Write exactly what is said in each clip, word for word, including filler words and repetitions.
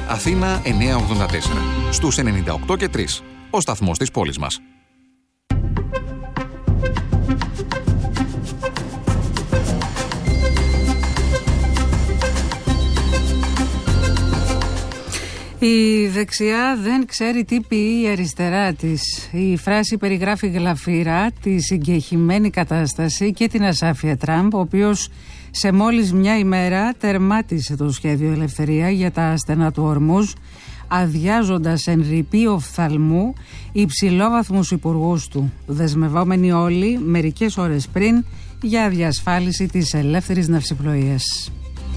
Αθήνα εννιακόσια ογδόντα τέσσερα. Στους ενενήντα οκτώ και τρία. Ο σταθμός της πόλης μας. Η δεξιά δεν ξέρει τι πει η αριστερά της. Η φράση περιγράφει γλαφυρά τη συγκεχημένη κατάσταση και την ασάφεια Τραμπ, ο οποίος σε μόλις μια ημέρα τερμάτισε το σχέδιο ελευθερία για τα στενά του Ορμούζ, αδειάζοντας εν ρηπή οφθαλμού υψηλόβαθμους υπουργούς του, δεσμευόμενοι όλοι μερικές ώρες πριν για διασφάλιση της ελεύθερης ναυσιπλοείας.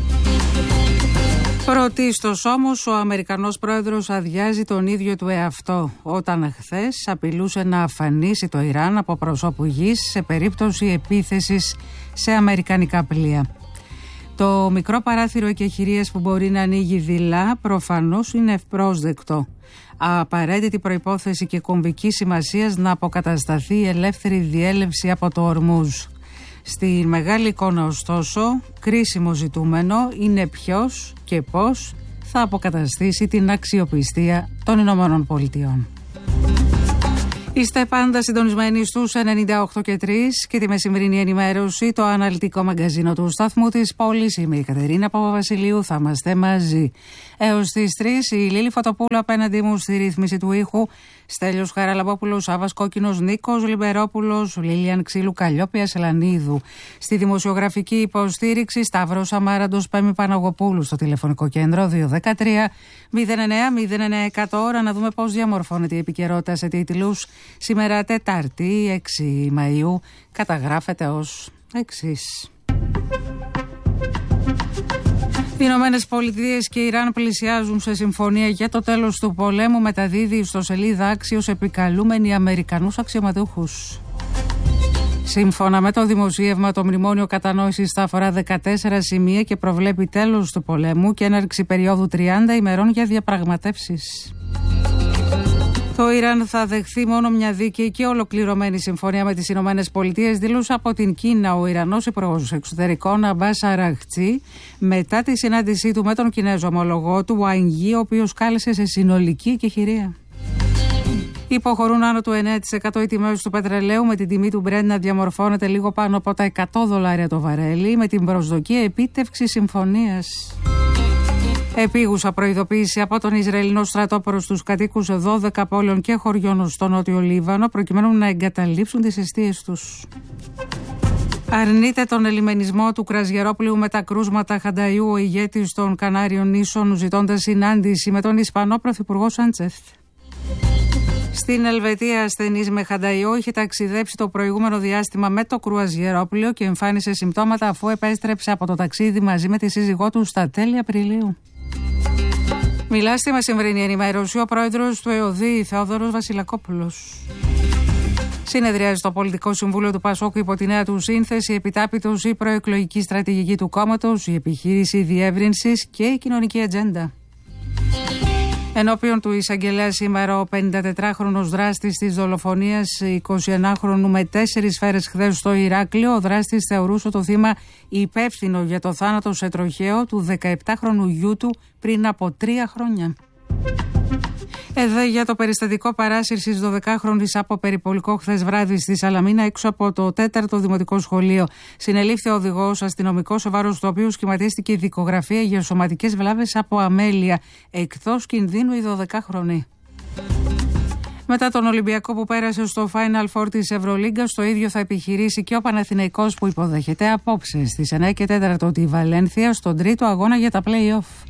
Πρωτίστως όμως ο Αμερικανός πρόεδρος αδειάζει τον ίδιο του εαυτό όταν χθες απειλούσε να αφανίσει το Ιράν από προσώπου γης σε περίπτωση επίθεσης σε αμερικανικά πλοία. Το μικρό παράθυρο εκεχηρίας που μπορεί να ανοίγει δειλά προφανώς είναι ευπρόσδεκτο. Απαραίτητη προϋπόθεση και κομβική σημασίας να αποκατασταθεί η ελεύθερη διέλευση από το Ορμούζ. Στη μεγάλη εικόνα ωστόσο, κρίσιμο ζητούμενο είναι ποιος και πώς θα αποκαταστήσει την αξιοπιστία των Ηνωμένων Πολιτειών. Είστε πάντα συντονισμένοι στους ενενήντα οκτώ και τρία και τη μεσημβρινή ενημέρωση, το αναλυτικό μαγκαζίνο του σταθμού της πόλης. Είμαι η Κατερίνα Παπαβασιλείου, θα είμαστε μαζί έως τις τρεις. Η Λίλη Φωτοπούλου απέναντί μου στη ρύθμιση του ήχου, Στέλιος Χαραλαμπόπουλος, Σάβας Κόκκινος, Νίκος Λιμπερόπουλος, Λίλιαν Ξύλου, Καλλιόπη Σελανίδου. Στη δημοσιογραφική υποστήριξη, Σταύρος Αμάραντος, Πέμη Παναγοπούλου. Στο τηλεφωνικό κέντρο δύο ένα τρία μηδέν εννέα μηδέν εννέα εκατό. Ώρα να δούμε πώς διαμορφώνεται η επικαιρότητα σε τίτλους. Σήμερα Τετάρτη έξι Μαΐου καταγράφεται ως εξής. Οι Ηνωμένες Πολιτείες και Ιράν πλησιάζουν σε συμφωνία για το τέλος του πολέμου, μεταδίδει στο σελίδα Άξιος επικαλούμενοι Αμερικανούς αξιωματούχους. Σύμφωνα με το δημοσίευμα, το μνημόνιο κατανόησης θα αφορά δεκατέσσερα σημεία και προβλέπει τέλος του πολέμου και έναρξη περίοδου τριάντα ημερών για διαπραγματεύσεις. Το Ιράν θα δεχθεί μόνο μια δίκαιη και ολοκληρωμένη συμφωνία με τις Ηνωμένες Πολιτείες, δήλωσε από την Κίνα ο Ιρανός υπουργός εξωτερικών Αμπάς Αραχτζή μετά τη συνάντησή του με τον Κινέζο ομολογό του Wang Yi, ο οποίος κάλεσε σε συνολική εκεχηρία. Υποχωρούν άνω του εννέα τοις εκατό οι τιμές του πετρελαίου, με την τιμή του Brent να διαμορφώνεται λίγο πάνω από τα εκατό δολάρια το βαρέλι, με την προσδοκία επίτευξη συμφωνίας. Επίγουσα προειδοποίηση από τον Ισραηλινό στρατό προς τους κατοίκους δώδεκα πόλεων και χωριών στο νότιο Λίβανο, προκειμένου να εγκαταλείψουν τις εστίες τους. Αρνείται τον ελιμενισμό του κραζιερόπλοιου με τα κρούσματα Χανταϊού ο ηγέτης των Κανάριων νήσων, ζητώντας συνάντηση με τον Ισπανό πρωθυπουργό Σάντσεθ. Στην Ελβετία, ασθενής με Χανταϊό είχε ταξιδέψει το προηγούμενο διάστημα με το κρουαζιερόπλοιο και εμφάνισε συμπτώματα αφού επέστρεψε από το ταξίδι μαζί με τη σύζυγό του στα τέλη Απριλίου. Μιλά στη μεσημβρινή ενημέρωση ο πρόεδρος του ΕΟΔΗ, Θεόδωρος Βασιλακόπουλος. Συνεδριάζει στο Πολιτικό Συμβούλιο του Πασόκ υπό τη νέα του σύνθεση, επιτάπητος η προεκλογική στρατηγική του κόμματος, η επιχείρηση διεύρυνσης και η κοινωνική ατζέντα. Ενώπιον του εισαγγελέα σήμερα ο πενηντατετράχρονος δράστης της δολοφονίας εικοσιενάχρονου με τέσσερις σφαίρες χθες στο Ηράκλειο. Ο δράστης θεωρούσε το θύμα υπεύθυνο για το θάνατο σε τροχαίο του δεκαεπτάχρονου γιού του πριν από τρία χρόνια. Εδώ για το περιστατικό παράσυρσης δωδεκάχρονης από περιπολικό χθες βράδυ στη Σαλαμίνα έξω από το τέταρτο δημοτικό σχολείο. Συνελήφθη ο οδηγός αστυνομικός, σε βάρος του οποίου σχηματίστηκε η δικογραφία για σωματικές βλάβες από αμέλεια. Εκτός κινδύνου η δωδεκάχρονη. Μετά τον Ολυμπιακό που πέρασε στο Final Four της Ευρωλίγκας, το ίδιο θα επιχειρήσει και ο Παναθηναϊκός που υποδέχεται απόψε στις εννέα και τέσσερα τη Βαλένθια στον τρίτο αγώνα για τα play-off.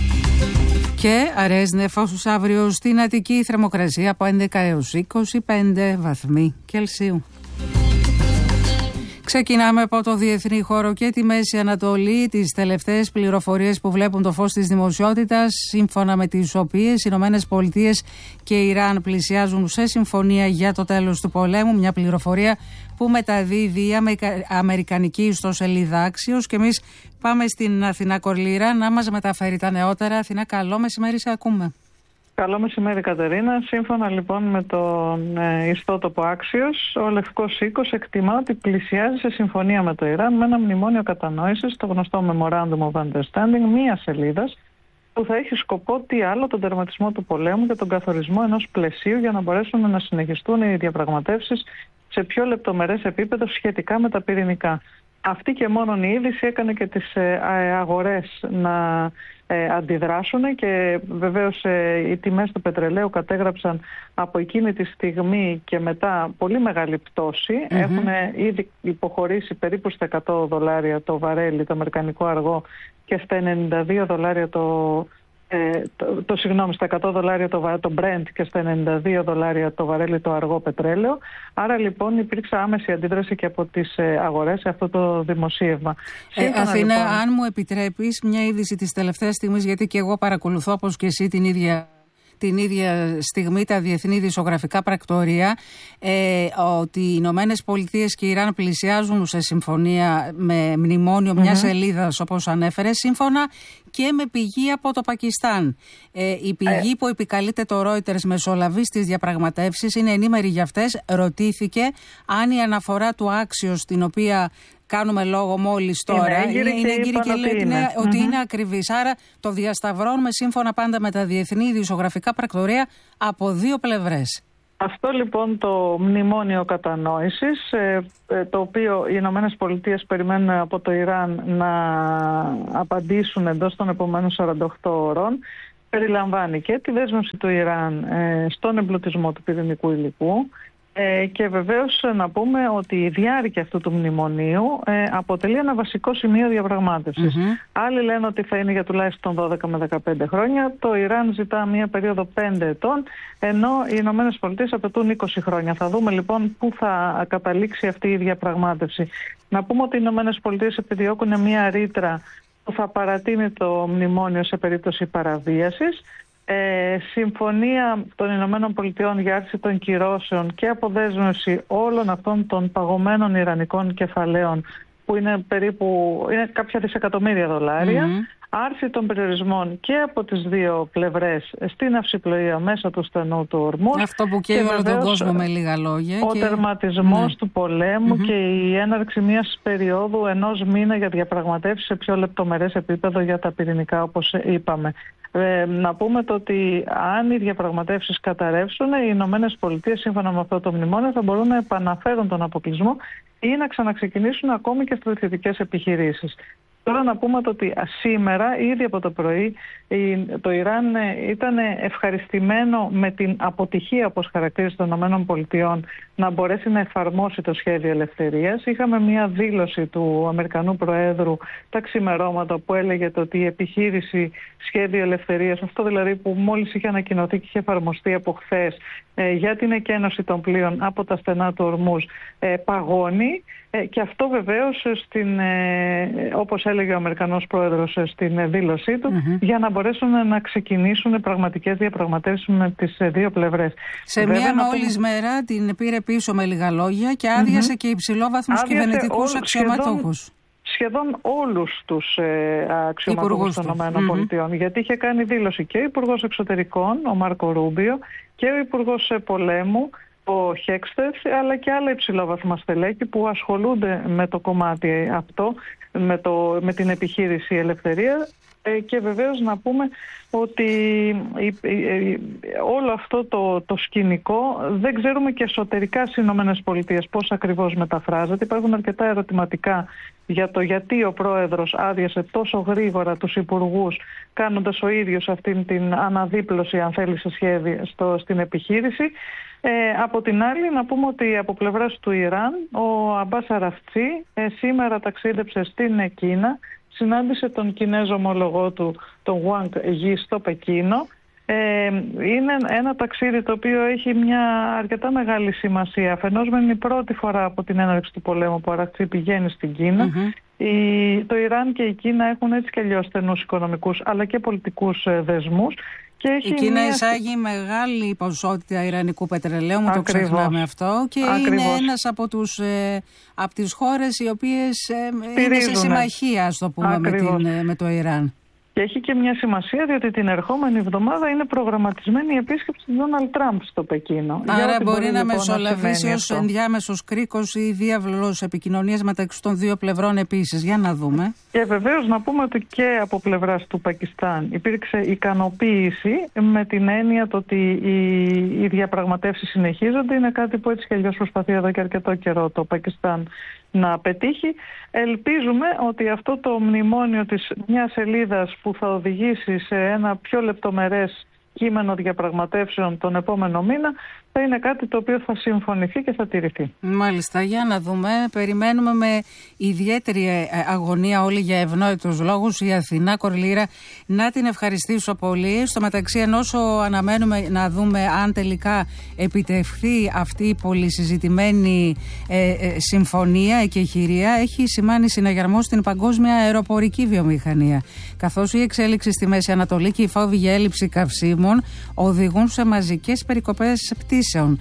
Και αρέσνε φως αύριο στην Αττική, θερμοκρασία από έντεκα έως είκοσι πέντε βαθμοί Κελσίου. Ξεκινάμε από το διεθνή χώρο και τη Μέση Ανατολή. Τις τελευταίες πληροφορίες που βλέπουν το φως της δημοσιότητας, σύμφωνα με τις οποίες οι Ηνωμένες Πολιτείες και η Ιράν πλησιάζουν σε συμφωνία για το τέλος του πολέμου. Μια πληροφορία που μεταδίδει η αμερικανική ιστοσελίδα Άξιος. Και εμείς πάμε στην Αθηνά Κορλήρα να μας μεταφέρει τα νεότερα. Αθηνά, καλό μεσημέρι, σε ακούμε. Καλό μεσημέρι, Κατερίνα. Σύμφωνα λοιπόν με τον ε, ιστότοπο Άξιος, ο Λευκός Οίκος εκτιμά ότι πλησιάζει σε συμφωνία με το Ιράν με ένα μνημόνιο κατανόησης, το γνωστό Memorandum of Understanding, μία σελίδας, που θα έχει σκοπό τι άλλο, τον τερματισμό του πολέμου και τον καθορισμό ενός πλαισίου για να μπορέσουν να συνεχιστούν οι διαπραγματεύσεις σε πιο λεπτομερές επίπεδο σχετικά με τα πυρηνικά. Αυτή και μόνον η είδηση έκανε και τις αγορές να αντιδράσουν και βεβαίως οι τιμές του πετρελαίου κατέγραψαν από εκείνη τη στιγμή και μετά πολύ μεγάλη πτώση. Mm-hmm. Έχουν ήδη υποχωρήσει περίπου στα εκατό δολάρια το βαρέλι, το αμερικανικό αργό, και στα ενενήντα δύο δολάρια το, ε, το, το, συγγνώμη, στα εκατό δολάρια το, το Brent και στα ενενήντα δύο δολάρια το βαρέλι το αργό πετρέλαιο. Άρα λοιπόν υπήρξε άμεση αντίδραση και από τις ε, αγορές σε αυτό το δημοσίευμα. Ε, Σύμφωνα, Αθήνα, λοιπόν, αν μου επιτρέπεις μια είδηση της τελευταίας στιγμής, γιατί και εγώ παρακολουθώ όπως και εσύ την ίδια... την ίδια στιγμή τα διεθνή ειδησιογραφικά πρακτορία, ε, ότι οι Ηνωμένες Πολιτείες και η Ιράν πλησιάζουν σε συμφωνία με μνημόνιο mm-hmm. μιας σελίδας, όπως ανέφερε, σύμφωνα και με πηγή από το Πακιστάν. Ε, η πηγή ε. που επικαλείται το Reuters μεσολαβεί στις διαπραγματεύσεις, είναι ενήμερη για αυτές. Ρωτήθηκε αν η αναφορά του Axios, την οποία κάνουμε λόγο μόλις τώρα, είναι έγκυρη και, και, και λέει είναι. ότι mm-hmm. είναι ακριβής. Άρα το διασταυρώνουμε σύμφωνα πάντα με τα διεθνή ειδησιογραφικά πρακτορία από δύο πλευρές. Αυτό λοιπόν το μνημόνιο κατανόησης, το οποίο οι Ηνωμένες Πολιτείες περιμένουν από το Ιράν να απαντήσουν εντός των επόμενων σαράντα οκτώ ώρων, περιλαμβάνει και τη δέσμευση του Ιράν στον εμπλουτισμό του πυρηνικού υλικού, και βεβαίως να πούμε ότι η διάρκεια αυτού του μνημονίου ε, αποτελεί ένα βασικό σημείο διαπραγμάτευσης. Mm-hmm. Άλλοι λένε ότι θα είναι για τουλάχιστον δώδεκα με δεκαπέντε χρόνια. Το Ιράν ζητά μία περίοδο πέντε ετών, ενώ οι Ηνωμένες Πολιτείες απαιτούν είκοσι χρόνια. Θα δούμε λοιπόν πού θα καταλήξει αυτή η διαπραγμάτευση. Να πούμε ότι οι Ηνωμένες Πολιτείες επιδιώκουν μία ρήτρα που θα παρατείνει το μνημόνιο σε περίπτωση παραβίασης. Ε, συμφωνία των Ηνωμένων Πολιτειών για άρση των κυρώσεων και αποδέσμευση όλων αυτών των παγωμένων ιρανικών κεφαλαίων, που είναι περίπου είναι κάποια δισεκατομμύρια δολάρια, mm-hmm. άρση των περιορισμών και από τις δύο πλευρές στην αυσιπλοεία μέσα του στενού του Ορμούζ. Αυτό που καίει όλο τον κόσμο με λίγα λόγια. Ο και... τερματισμός mm-hmm. του πολέμου mm-hmm. και η έναρξη μιας περίοδου ενός μήνα για διαπραγματεύσεις σε πιο λεπτομερές επίπεδο για τα πυρηνικά, όπως είπαμε. Ε, να πούμε το ότι αν οι διαπραγματεύσεις καταρρεύσουν, οι Ηνωμένες Πολιτείες σύμφωνα με αυτό το μνημόνιο θα μπορούν να επαναφέρουν τον αποκλεισμό ή να ξαναξεκινήσουν ακόμη και στρατιωτικές επιχειρήσεις. Τώρα να πούμε το ότι σήμερα, ήδη από το πρωί, το Ιράν ήταν ευχαριστημένο με την αποτυχία, όπως χαρακτήρισε των ΗΠΑ, να μπορέσει να εφαρμόσει το σχέδιο ελευθερίας. Είχαμε μια δήλωση του Αμερικανού Προέδρου τα ξημερώματα που έλεγε το ότι η επιχείρηση σχέδιο ελευθερίας, αυτό δηλαδή που μόλις είχε ανακοινωθεί και είχε εφαρμοστεί από χθες ε, για την εκένωση των πλοίων από τα στενά του Ορμούζ, ε, παγώνει. Ε, και αυτό βεβαίως, στην, ε, όπως έλεγε ο Αμερικανός Πρόεδρος στην δήλωσή του, mm-hmm. για να μπορέσουν να ξεκινήσουν πραγματικές διαπραγματεύσεις με τις δύο πλευρές. Σε Βέβαια, μία μόλις πούμε... μέρα την πήρε πίσω με λίγα λόγια και άδειασε mm-hmm. και υψηλόβαθμους κυβερνητικούς αξιωματούχους. Σχεδόν όλους τους ε, αξιωματούχους των ΗΠΑ, mm-hmm. γιατί είχε κάνει δήλωση και ο Υπουργός Εξωτερικών, ο Μάρκο Ρούμπιο, και ο Υπουργός Πολέμου, ο Χέξτερς, αλλά και άλλα υψηλόβαθμα στελέχη που ασχολούνται με το κομμάτι αυτό, με, το, με την επιχείρηση Ελευθερία. Και βεβαίως να πούμε ότι όλο αυτό το, το σκηνικό δεν ξέρουμε και εσωτερικά στις Ηνωμένες Πολιτείες πώς ακριβώς μεταφράζεται. Υπάρχουν αρκετά ερωτηματικά για το γιατί ο πρόεδρος άδειασε τόσο γρήγορα τους υπουργούς, κάνοντας ο ίδιος αυτήν την αναδίπλωση, αν θέλει, σε σχέδιο, στο, στην επιχείρηση. Ε, από την άλλη, να πούμε ότι από πλευράς του Ιράν, ο Αμπάς Αραφτσί ε, σήμερα ταξίδεψε στην Κίνα, συνάντησε τον Κινέζο ομολογό του, τον Γουάνγκ Γι, στο Πεκίνο. Ε, είναι ένα ταξίδι το οποίο έχει μια αρκετά μεγάλη σημασία. Αφενός είναι η πρώτη φορά από την έναρξη του πολέμου που ο Αραφτσί πηγαίνει στην Κίνα. Mm-hmm. Η, το Ιράν και η Κίνα έχουν έτσι κι αλλιώς στενούς οικονομικούς αλλά και πολιτικούς ε, δεσμούς. Και έχει η Κίνα μια... εισάγει μεγάλη ποσότητα ιρανικού πετρελαίου, μου το ξεχνάμε αυτό, και Ακριβώς. είναι ένας από, τους, ε, από τις χώρες οι οποίες ε, είναι σε συμμαχία, ας το πούμε, με, την, με το Ιράν. Και έχει και μια σημασία διότι την ερχόμενη εβδομάδα είναι προγραμματισμένη η επίσκεψη του Ντόναλντ Τραμπ στο Πεκίνο. Άρα μπορεί, μπορεί να λοιπόν μεσολαβήσει ως ενδιάμεσος κρίκος ή διάβλος επικοινωνίας μεταξύ των δύο πλευρών επίσης. Για να δούμε. Και βεβαίως να πούμε ότι και από πλευράς του Πακιστάν υπήρξε ικανοποίηση με την έννοια το ότι οι, οι διαπραγματεύσεις συνεχίζονται. Είναι κάτι που έτσι και αλλιώς προσπαθεί εδώ και αρκετό καιρό το Πακιστάν να πετύχει. Ελπίζουμε ότι αυτό το μνημόνιο της μιας σελίδας που θα οδηγήσει σε ένα πιο λεπτομερές κείμενο διαπραγματεύσεων τον επόμενο μήνα θα είναι κάτι το οποίο θα συμφωνηθεί και θα τηρηθεί. Μάλιστα, για να δούμε. Περιμένουμε με ιδιαίτερη αγωνία όλοι για ευνόητους λόγους η Αθηνά Κορλήρα. Να την ευχαριστήσω πολύ. Στο μεταξύ, ενώ αναμένουμε να δούμε αν τελικά επιτευχθεί αυτή η πολυσυζητημένη ε, ε, συμφωνία, εκεχηρία, έχει σημάνει συναγερμό στην παγκόσμια αεροπορική βιομηχανία. Καθώς η εξέλιξη στη Μέση Ανατολή και η φόβη για έλλειψη καυσίμων οδηγούν σε μαζικές περικοπές πτήσεων.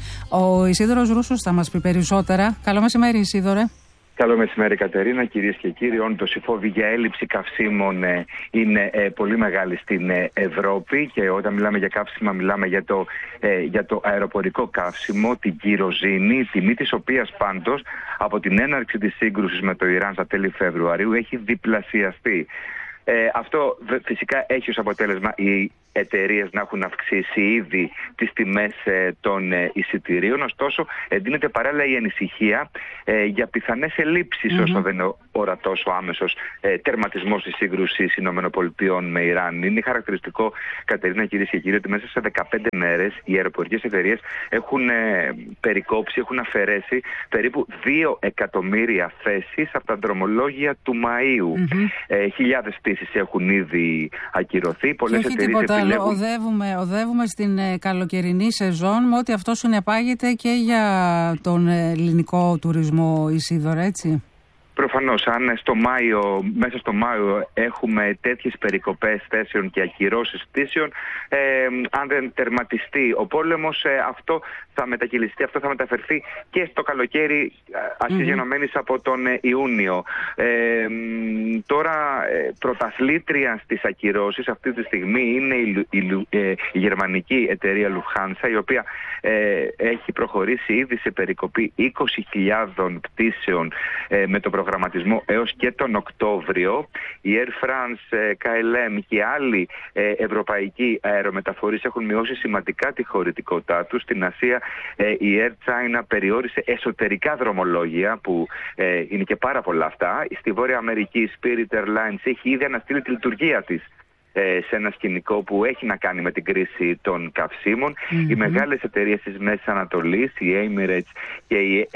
Ο Ισίδωρος Ρούσος θα μας πει περισσότερα. Καλό μεσημέρι, Ισίδωρε. Καλό μεσημέρι, Κατερίνα. Κυρίες και κύριοι, όντως η φόβη για έλλειψη καυσίμων ε, είναι ε, πολύ μεγάλη στην ε, Ευρώπη, και όταν μιλάμε για καύσιμα μιλάμε για το, ε, για το αεροπορικό καύσιμο, την κυροζήνη, τιμή της οποίας πάντως από την έναρξη της σύγκρουσης με το Ιράν στα τέλη Φεβρουαρίου έχει διπλασιαστεί. Ε, αυτό φυσικά έχει ως αποτέλεσμα οι εταιρείες να έχουν αυξήσει ήδη τις τιμές ε, των ε, εισιτηρίων. Ωστόσο, εντείνεται παράλληλα η ανησυχία ε, για πιθανές ελλείψεις mm-hmm. όσο δεν είναι ορατός ο άμεσος ε, τερματισμός της σύγκρουσης ΗΠΑ με Ιράν. Είναι χαρακτηριστικό, Κατερίνα, κυρίες και κύριοι, ότι μέσα σε δεκαπέντε μέρες οι αεροπορικές εταιρείες έχουν ε, περικόψει, έχουν αφαιρέσει περίπου δύο εκατομμύρια θέσεις από τα δρομολόγια του Μαΐου. Mm-hmm. Ε, χιλιάδες πτήσεις έχουν ήδη ακυρωθεί. Πολλές εταιρείες επιλέγουν. Οδεύουμε, οδεύουμε στην ε, καλοκαιρινή σεζόν, με ό,τι αυτό συνεπάγεται και για τον ελληνικό τουρισμό, Ισίδωρα, έτσι. Προφανώς, αν στο Μάιο, μέσα στο Μάιο έχουμε τέτοιες περικοπές θέσεων και ακυρώσεις πτήσεων, ε, αν δεν τερματιστεί ο πόλεμος, ε, αυτό θα μετακυλιστεί, αυτό θα μεταφερθεί και στο καλοκαίρι, ασυζυγενωμένης mm-hmm. από τον ε, Ιούνιο. Ε, τώρα, ε, πρωταθλήτρια στις ακυρώσεις αυτή τη στιγμή είναι η, η, ε, η γερμανική εταιρεία Lufthansa, η οποία ε, έχει προχωρήσει ήδη σε περικοπή είκοσι χιλιάδες πτήσεων ε, με το προγραμματισμό έως και τον Οκτώβριο. Η Air France, κέι ελ εμ και άλλοι ευρωπαϊκοί αερομεταφορείς έχουν μειώσει σημαντικά τη χωρητικότητά τους. Στην Ασία η Air China περιόρισε εσωτερικά δρομολόγια, που είναι και πάρα πολλά αυτά. Στη Βόρεια Αμερική η Spirit Airlines έχει ήδη αναστείλει τη λειτουργία της σε ένα σκηνικό που έχει να κάνει με την κρίση των καυσίμων. Mm-hmm. Οι μεγάλες εταιρείες της Μέσης Ανατολής, η Emirates και η,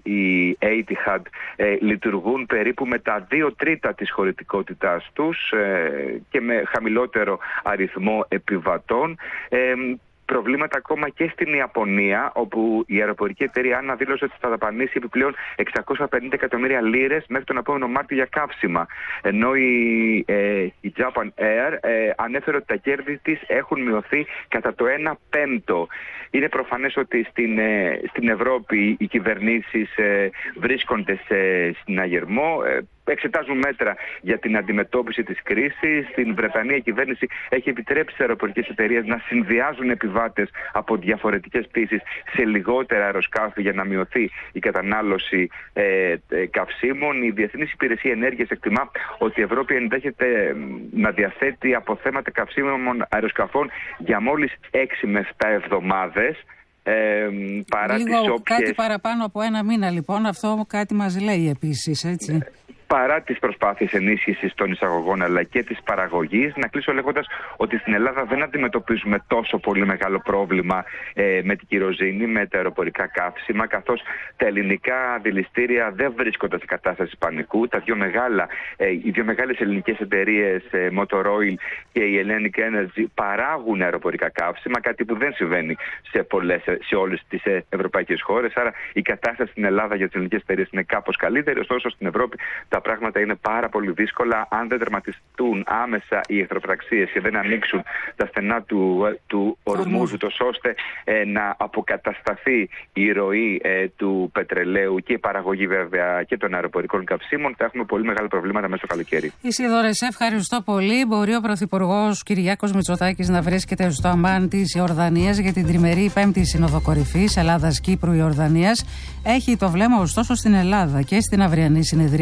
η Etihad, ε, λειτουργούν περίπου με τα δύο τρίτα της χωρητικότητάς τους ε, και με χαμηλότερο αριθμό επιβατών. Ε, Προβλήματα ακόμα και στην Ιαπωνία, όπου η αεροπορική εταιρεία αναδήλωσε ότι θα δαπανίσει επιπλέον εξακόσια πενήντα εκατομμύρια λίρες μέχρι τον επόμενο Μάρτιο για καύσιμα. Ενώ η, ε, η Japan Air ε, ανέφερε ότι τα κέρδη της έχουν μειωθεί κατά το ένα πέμπτο. Είναι προφανές ότι στην, ε, στην Ευρώπη οι κυβερνήσεις ε, βρίσκονται σε συναγερμό. Ε, εξετάζουν μέτρα για την αντιμετώπιση της κρίσης. Στην Βρετανία η κυβέρνηση έχει επιτρέψει στις αεροπορικές εταιρείες να συνδυάζουν επιβάτες από διαφορετικές πτήσεις σε λιγότερα αεροσκάφη για να μειωθεί η κατανάλωση ε, ε, καυσίμων. Η Διεθνής Υπηρεσία Ενέργειας εκτιμά ότι η Ευρώπη ενδέχεται να διαθέτει αποθέματα καυσίμων αεροσκαφών για μόλις έξι με επτά εβδομάδες. Ε, παρά Λίγο τις όποιες... κάτι παραπάνω από ένα μήνα, λοιπόν. Αυτό κάτι μας λέει επίσης, έτσι. Ε, Παρά τις προσπάθειες ενίσχυσης των εισαγωγών αλλά και της παραγωγής, να κλείσω λέγοντας ότι στην Ελλάδα δεν αντιμετωπίζουμε τόσο πολύ μεγάλο πρόβλημα ε, με την κυροζήνη, με τα αεροπορικά καύσιμα, καθώς τα ελληνικά δηληστήρια δεν βρίσκονται σε κατάσταση πανικού. Τα δύο μεγάλα, ε, οι δύο μεγάλες ελληνικές εταιρείες, ε, Motor Oil και η Hellenic Energy, παράγουν αεροπορικά καύσιμα, κάτι που δεν συμβαίνει σε, πολλές, σε όλες τις ευρωπαϊκές χώρες. Άρα η κατάσταση στην Ελλάδα για τις ελληνικές εταιρείες είναι κάπως καλύτερη, ωστόσο στην Ευρώπη τα Τα πράγματα είναι πάρα πολύ δύσκολα. Αν δεν τερματιστούν άμεσα οι εχθροπραξίες και δεν ανοίξουν τα στενά του, του Ορμούζου, τόσο ώστε ε, να αποκατασταθεί η ροή ε, του πετρελαίου και η παραγωγή βέβαια και των αεροπορικών καυσίμων, θα έχουμε πολύ μεγάλα προβλήματα μέσα στο καλοκαίρι. Ισίδωρε, σε ευχαριστώ πολύ. Μπορεί ο Πρωθυπουργός Κυριάκος Μητσοτάκης να βρίσκεται στο αμάν της Ιορδανίας για την τριμερή πέμπτη Σύνοδο Κορυφής Ελλάδας-Κύπρου-Ιορδανίας. Έχει το βλέμμα ωστόσο στην Ελλάδα και στην αυριανή συνεδρίαση της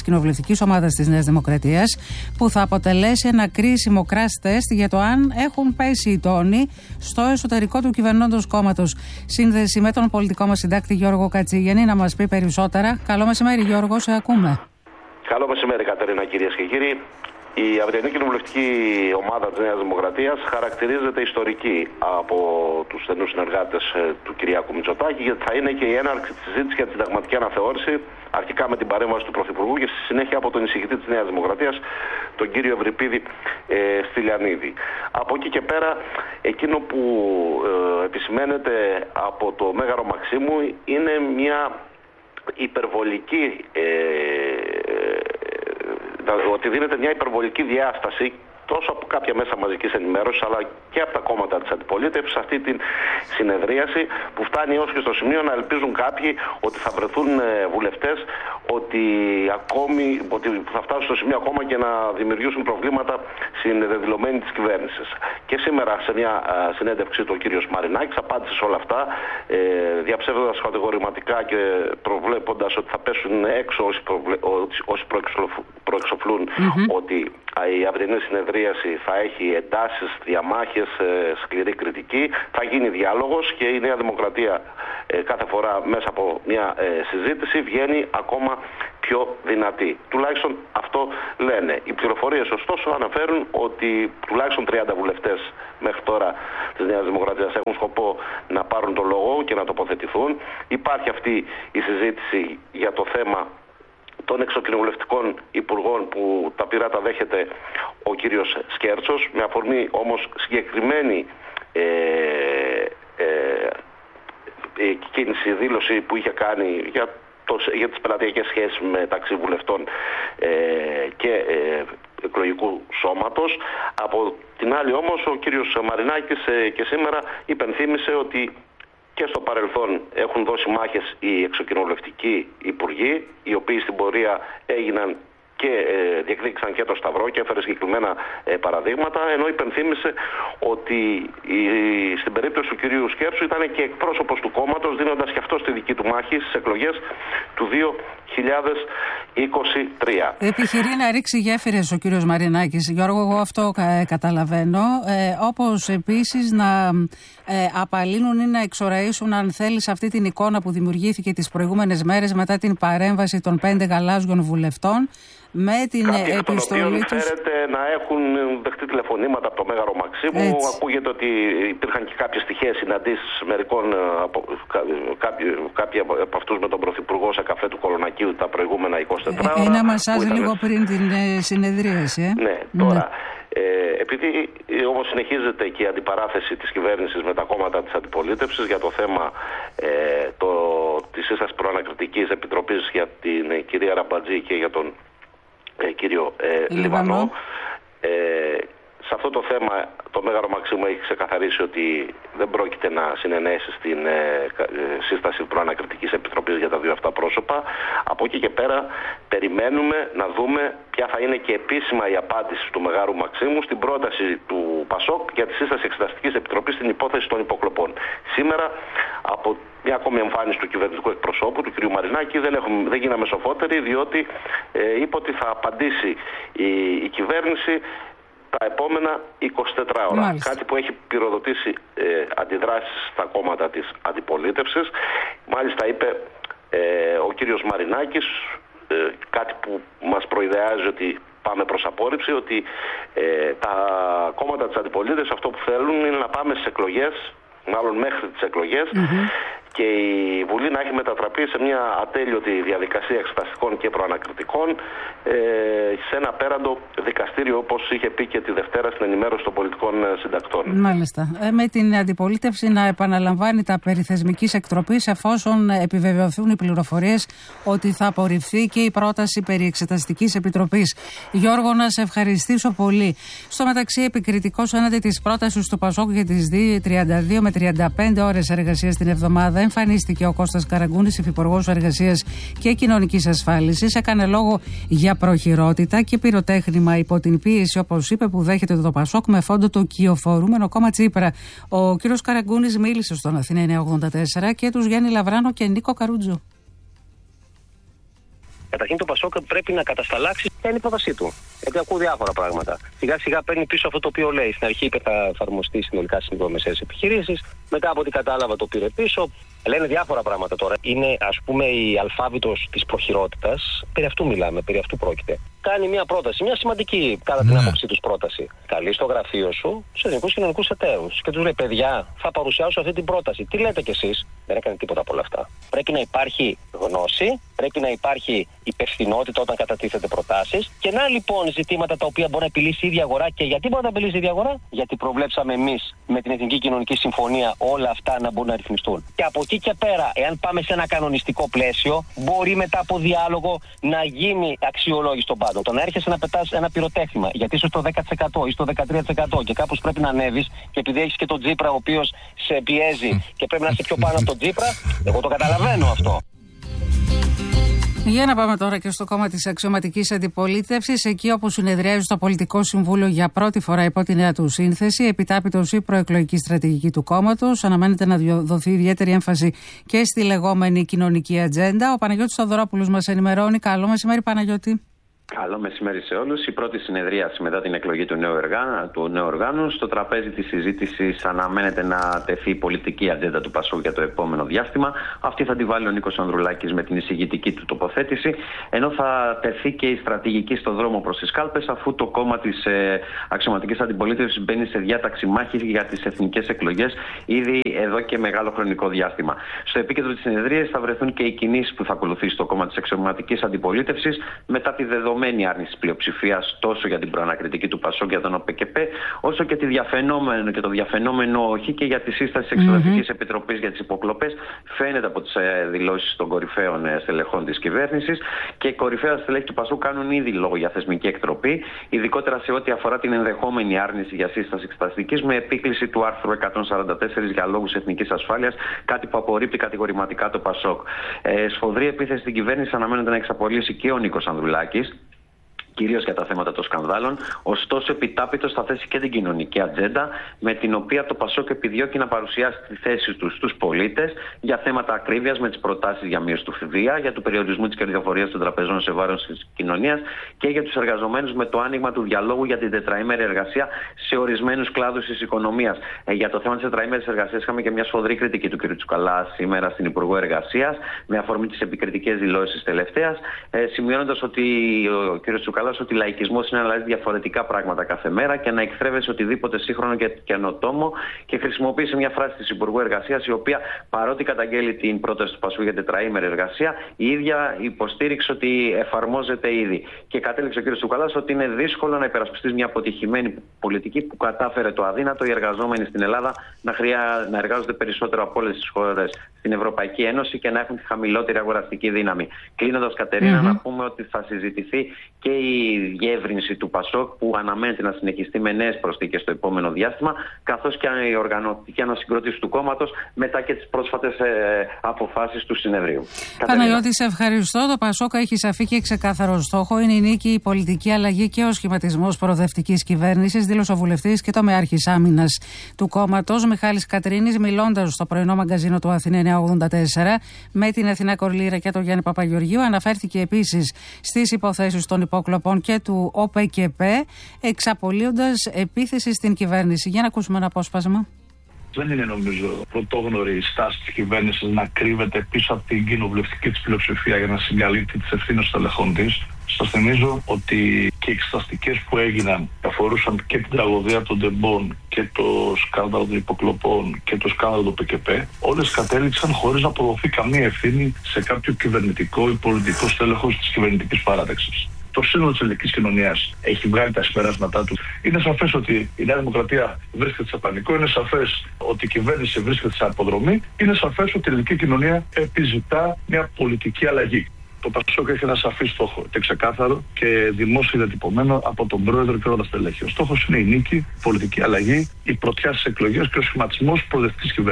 της κοινοβουλευτικής ομάδας της Νέας Δημοκρατίας, που θα αποτελέσει ένα κρίσιμο crash test για το αν έχουν πέσει οι τόνοι στο εσωτερικό του κυβερνώντος κόμματος. Σύνδεση με τον πολιτικό μας συντάκτη Γιώργο Κατσίγεννη να μας πει περισσότερα. Καλό μεσημέρι, Γιώργο, σε ακούμε. Καλό μεσημέρι, Κατερίνα, κυρίες και κύριοι. Η αυριανή κοινοβουλευτική ομάδα της Νέας Δημοκρατίας χαρακτηρίζεται ιστορική από τους στενούς συνεργάτες του Κυριάκου Μητσοτάκη, γιατί θα είναι και η έναρξη της συζήτησης για τη συνταγματική αναθεώρηση, αρχικά με την παρέμβαση του Πρωθυπουργού και στη συνέχεια από τον εισηγητή της Νέας Δημοκρατίας, τον κύριο Ευρυπίδη ε, Στυλιανίδη. Από εκεί και πέρα, εκείνο που ε, επισημαίνεται από το Μέγαρο Μαξίμου είναι μια υπερβολική ε, ότι δίνεται μια υπερβολική διάσταση τόσο από κάποια μέσα μαζικής ενημέρωσης αλλά και από τα κόμματα της αντιπολίτευσης σε αυτή τη συνεδρίαση που φτάνει έως και στο σημείο να ελπίζουν κάποιοι ότι θα βρεθούν βουλευτές ότι, ακόμη, ότι θα φτάσουν στο σημείο ακόμα και να δημιουργήσουν προβλήματα στην δεδηλωμένη της κυβέρνησης. Και σήμερα σε μια συνέντευξη του ο κύριος Μαρινάκης απάντησε σε όλα αυτά, ε, διαψεύδοντας κατηγορηματικά και προβλέποντας ότι θα πέσουν έξω όσοι, προβλε... όσοι προεξοφλούν mm-hmm. ότι η αυριανή συνεδρίαση θα έχει εντάσεις, διαμάχες, σκληρή κριτική. Θα γίνει διάλογος και η Νέα Δημοκρατία κάθε φορά μέσα από μια συζήτηση βγαίνει ακόμα πιο δυνατή. Τουλάχιστον αυτό λένε. Οι πληροφορίες ωστόσο αναφέρουν ότι τουλάχιστον τριάντα βουλευτές μέχρι τώρα της Νέας Δημοκρατίας έχουν σκοπό να πάρουν το λόγο και να τοποθετηθούν. Υπάρχει αυτή η συζήτηση για το θέμα των εξοκοινοβουλευτικών υπουργών που τα πειράτα δέχεται ο κύριος Σκέρτσος, με αφορμή όμως συγκεκριμένη ε, ε, ε, κίνηση, δήλωση που είχε κάνει για, το, για τις πελατειακές σχέσεις μεταξύ βουλευτών ε, και ε, εκλογικού σώματος. Από την άλλη όμως ο κύριος Μαρινάκης ε, και σήμερα υπενθύμησε ότι και στο παρελθόν έχουν δώσει μάχες οι εξοκοινοβουλευτικοί υπουργοί, οι οποίοι στην πορεία έγιναν και ε, διεκδίκησαν και το Σταυρό και έφερε συγκεκριμένα ε, παραδείγματα, ενώ υπενθύμησε ότι η, στην περίπτωση του κυρίου Σκέρτσου ήταν και εκπρόσωπος του κόμματος, δίνοντας και αυτό στη δική του μάχη στις εκλογές του δύο χιλιάδες είκοσι τρία. Επιχειρεί να ρίξει γέφυρες ο κύριος Μαρινάκης. Γιώργο, εγώ αυτό ε, καταλαβαίνω. Ε, όπως επίσης να ε, απαλύνουν ή να εξοραίσουν, αν θέλεις, αυτή την εικόνα που δημιουργήθηκε τις προηγούμενες μέρες μετά την παρέμβαση των πέντε γαλάζιων βουλευτών, με την Κάποιοι επιστολή τους. Φέρεται να έχουν δεχτεί τηλεφωνήματα από το Μέγαρο Μαξίμου. Έτσι. Ακούγεται ότι υπήρχαν και κάποιες τυχαίες συναντήσεις μερικών από, κάποιοι, κάποιοι από αυτούς με τον Πρωθυπουργό σε καφέ του Κολονακίου τα προηγούμενα είκοσι τέσσερις ώρα. Ένα μασάζ ήταν... λίγο πριν την ε, συνεδρίαση. Ε? Ναι, τώρα. Ναι. Ε, επειδή όμως συνεχίζεται και η αντιπαράθεση της κυβέρνησης με τα κόμματα της αντιπολίτευσης για το θέμα ε, το, της σύστασης προανακριτικής επιτροπής για την ε, κυρία Ραμπατζή και για τον ε, κύριο ε, Λιβανό, ε, σε αυτό το θέμα το Μέγαρο Μαξίμου έχει ξεκαθαρίσει ότι δεν πρόκειται να συνενέσει στην ε, ε, σύσταση προανακριτικής επιτροπής για τα δύο αυτά πρόσωπα. Από εκεί και πέρα περιμένουμε να δούμε ποια θα είναι και επίσημα η απάντηση του Μεγάρου Μαξίμου στην πρόταση του Πασόκ για τη σύσταση εξεταστικής επιτροπής στην υπόθεση των υποκλοπών. Σήμερα, από μια ακόμη εμφάνιση του κυβερνητικού εκπροσώπου, του κ. Μαρινάκη, δεν, έχουμε, δεν γίναμε σοφότεροι, διότι ε, είπε ότι θα απαντήσει η, η κυβέρνηση τα επόμενα είκοσι τέσσερις ώρα. Μάλιστα. Κάτι που έχει πυροδοτήσει ε, αντιδράσεις στα κόμματα της αντιπολίτευσης. Μάλιστα είπε ε, ο κύριος Μαρινάκης, ε, κάτι που μας προειδεάζει ότι πάμε προς απόρριψη, ότι ε, τα κόμματα της αντιπολίτευσης αυτό που θέλουν είναι να πάμε στις εκλογές, μάλλον μέχρι τις εκλογές, mm-hmm. και η Βουλή να έχει μετατραπεί σε μια ατέλειωτη διαδικασία εξεταστικών και προανακριτικών ε, σε ένα απέραντο δικαστήριο, όπως είχε πει και τη Δευτέρα στην ενημέρωση των πολιτικών συντακτών. Μάλιστα. Ε, με την αντιπολίτευση να επαναλαμβάνει τα περί θεσμικής εκτροπής εφόσον επιβεβαιωθούν οι πληροφορίες ότι θα απορριφθεί και η πρόταση περί εξεταστικής επιτροπής. Γιώργο, να σε ευχαριστήσω πολύ. Στο μεταξύ, επικριτικός έναντι της πρότασης του Πασόκ για τις τριάντα δύο με τριάντα πέντε ώρες εργασίας την εβδομάδα εμφανίστηκε ο Κώστας Καραγκούνης, υφυπουργός Εργασίας και Κοινωνικής Ασφάλισης. Έκανε λόγο για προχειρότητα και πυροτέχνημα υπό την πίεση, όπως είπε, που δέχεται το Πασόκ με φόντο το κυοφορούμενο κόμμα Τσίπρα. Ο κύριος Καραγκούνης μίλησε στον Αθήνα εννιακόσια ογδόντα τέσσερα και τους Γιάννη Λαβράνο και Νίκο Καρούτζο. Καταρχήν το Πασόκ πρέπει να κατασταλάξει ποια είναι η πρότασή του. Γιατί ακούω διάφορα πράγματα. Σιγά σιγά παίρνει πίσω αυτό το οποίο λέει. Στην αρχή είπε θα εφαρμοστεί συνολικά στις μικρομεσαίες επιχειρήσεις. Μετά από ό,τι κατάλαβα το πήρε πίσω. Λένε διάφορα πράγματα τώρα. Είναι ας πούμε η αλφάβητος της προχειρότητας. Περί αυτού μιλάμε, περί αυτού πρόκειται. Κάνει μια πρόταση, μια σημαντική κατά την άποψή τους πρόταση. Καλεί στο γραφείο σου τους εθνικούς κοινωνικούς εταίρους και τους λέει: παιδιά, θα παρουσιάσω αυτή την πρόταση. Τι λέτε κι εσείς? Δεν έκανε τίποτα από όλα αυτά. Πρέπει να υπάρχει γνώση, πρέπει να υπάρχει υπευθυνότητα όταν κατατίθεται προτάσεις. Και να λοιπόν ζητήματα τα οποία μπορεί να επιλύσει η ίδια αγορά. Και γιατί μπορεί να επιλύσει η ίδια αγορά? Γιατί προβλέψαμε εμείς με την Εθνική Κοινωνική Συμφωνία όλα αυτά να μπορούν να ρυθμιστούν. Και από εκεί και πέρα, εάν πάμε σε ένα κανονιστικό πλαίσιο, μπορεί μετά από διάλογο να γίνει αξιολόγηση των πάντων. Το να έρχεσαι να πετάς ένα πυροτέχνημα, γιατί είσαι στο δέκα τοις εκατό ή στο δεκατρία τοις εκατό και κάπως πρέπει να ανέβεις, και επειδή έχεις και τον Τσίπρα ο οποίος σε πιέζει και πρέπει να είσαι πιο πάνω από τον Τσίπρα, εγώ το καταλαβαίνω αυτό. Για να πάμε τώρα και στο κόμμα της αξιωματικής αντιπολίτευσης, εκεί όπου συνεδριάζει το Πολιτικό Συμβούλιο για πρώτη φορά υπό τη νέα του σύνθεση, επιτάπητος η προεκλογική στρατηγική του κόμματος. Αναμένεται να δοθεί ιδιαίτερη έμφαση και στη λεγόμενη κοινωνική ατζέντα. Ο Παναγιώτης Θοδωρόπουλος μας ενημερώνει. Καλό μεσημέρι, Παναγιώτη. Καλό μεσημέρι σε όλους. Η πρώτη συνεδρίαση μετά την εκλογή του νέου, εργά, του νέου οργάνου. Στο τραπέζι της συζήτησης αναμένεται να τεθεί η πολιτική ατζέντα του Πασόκ για το επόμενο διάστημα. Αυτή θα τη βάλει ο Νίκος Ανδρουλάκης με την εισηγητική του τοποθέτηση. Ενώ θα τεθεί και η στρατηγική στο δρόμο προς τις κάλπες, αφού το κόμμα της ε, αξιωματικής αντιπολίτευσης μπαίνει σε διάταξη μάχης για τις εθνικές εκλογές ήδη εδώ και μεγάλο χρονικό διάστημα. Στο επίκεντρο της συνεδρίας θα βρεθούν και οι κινήσεις που θα ακολουθήσει το κόμμα της αξιωματικής αντιπολίτευσης μετά τη δεδομένη άρνηση της πλειοψηφίας τόσο για την προανακριτική του Πασόκ για τον ΟΠΚΠ, όσο και, τη διαφαινόμενο, και το διαφαινόμενο όχι και για τη σύσταση της Εξεταστικής mm-hmm. Επιτροπής για τις υποκλοπές. Φαίνεται από τις ε, δηλώσεις των κορυφαίων ε, στελεχών της κυβέρνησης, και οι κορυφαία στελέχη του Πασόκ κάνουν ήδη λόγο για θεσμική εκτροπή, ειδικότερα σε ό,τι αφορά την ενδεχόμενη άρνηση για σύσταση εξεταστικής με επίκληση του άρθρου εκατόν σαράντα τέσσερα για λόγους εθνικής ασφάλειας, κάτι που απορρίπτει κατηγορηματικά το Πασόκ. Ε, σφοδρή επίθεση στην κυβέρνηση αναμένεται να εξαπολύσει και ο Νίκος Ανδρουλάκης, κυρίως για τα θέματα των σκανδάλων. Ωστόσο, επιτάπητος θα θέσει και την κοινωνική ατζέντα, με την οποία το Πασόκ επιδιώκει να παρουσιάσει τη θέση του στους πολίτες για θέματα ακρίβειας, με τις προτάσεις για μείωση του ΦΠΑ, για του περιορισμού της κερδοφορίας των τραπεζών σε βάρος της κοινωνίας και για τους εργαζομένους, με το άνοιγμα του διαλόγου για την τετραήμερη εργασία σε ορισμένους κλάδους της οικονομίας. Ε, για το θέμα της τετραήμερης εργασίας είχαμε και μια σφοδρή κριτική του κ. Τσουκαλά σήμερα στην Υπουργό Εργασίας, με αφορμή τις επικριτικές δηλώσεις τελευταίας, ε, σημειώνοντας ότι ο κ. Τσουκαλά ότι λαϊκισμός είναι να αλλάζει διαφορετικά πράγματα κάθε μέρα και να εκθρέβεσαι οτιδήποτε σύγχρονο και καινοτόμο, και χρησιμοποίησε μια φράση της Υπουργού Εργασίας, η οποία παρότι καταγγέλει την πρόταση του Πασού για τετραήμερη εργασία, η ίδια υποστήριξε ότι εφαρμόζεται ήδη. Και κατέληξε ο κ. Τσουκαλάς ότι είναι δύσκολο να υπερασπιστείς μια αποτυχημένη πολιτική που κατάφερε το αδύνατο, οι εργαζόμενοι στην Ελλάδα να, χρειά, να εργάζονται περισσότερο από όλες τις χώρες στην Ευρωπαϊκή Ένωση και να έχουν τη χαμηλότερη αγοραστική δύναμη. Κλείνοντας, Κατερίνα, mm-hmm. να πούμε ότι θα συζητηθεί και η διεύρυνση του Πασόκ, που αναμένεται να συνεχιστεί με νέες προσθήκες στο επόμενο διάστημα, καθώς και η οργανωτική ανασυγκρότηση του κόμματος μετά και τις πρόσφατες ε, αποφάσεις του συνεδρίου. Παναγιώτη, σε ευχαριστώ. Το Πασόκ έχει σαφή και ξεκάθαρο στόχο. Είναι η νίκη, η πολιτική αλλαγή και ο σχηματισμός προοδευτικής κυβέρνησης, δήλωσε ο βουλευτής και τομεάρχης άμυνας του κόμματος, Μιχάλης Κατρίνης, μιλώντας στο πρωινό μαγκαζίνο του Αθήνα εννιακόσια ογδόντα τέσσερα με την Αθηνά Κορλήρα και τον Γιάννη Παπαγεωργίου. Αναφέρθηκε επίσης στις υποθέσεις των υποκλοπών και του ΟΠΚΠ, εξαπολύοντας επίθεση στην κυβέρνηση. Για να ακούσουμε ένα απόσπασμα. Δεν είναι, νομίζω, πρωτόγνωρη η στάση της κυβέρνησης να κρύβεται πίσω από την κοινοβουλευτική της πλειοψηφία για να συγκαλύπτει τις ευθύνες των στελεχών της. Σας θυμίζω ότι και οι εξεταστικές που έγιναν αφορούσαν και την τραγωδία των Ντεμπών και το σκάνδαλο των υποκλοπών και το σκάνδαλο του ΠΚΠ. Όλες κατέληξαν χωρίς να αποδοθεί καμία ευθύνη σε κάποιο κυβερνητικό ή πολιτικό στέλεχος της κυβερνητικής παράταξης. Το σύνολο της ελληνικής κοινωνίας έχει βγάλει τα συμπεράσματά του. Είναι σαφές ότι η Νέα Δημοκρατία βρίσκεται σε πανικό, είναι σαφές ότι η κυβέρνηση βρίσκεται σε αποδρομή, είναι σαφές ότι η ελληνική κοινωνία επιζητά μια πολιτική αλλαγή. Το Πασόκ έχει ένα σαφή στόχο και ξεκάθαρο και δημόσιο διατυπωμένο από τον πρόεδρο και όλα τα στελέχη. Ο στόχος είναι η νίκη, η πολιτική αλλαγή, η πρωτιά στις εκλογές και ο σχηματισμός προοδευτικής κυβέρνησης.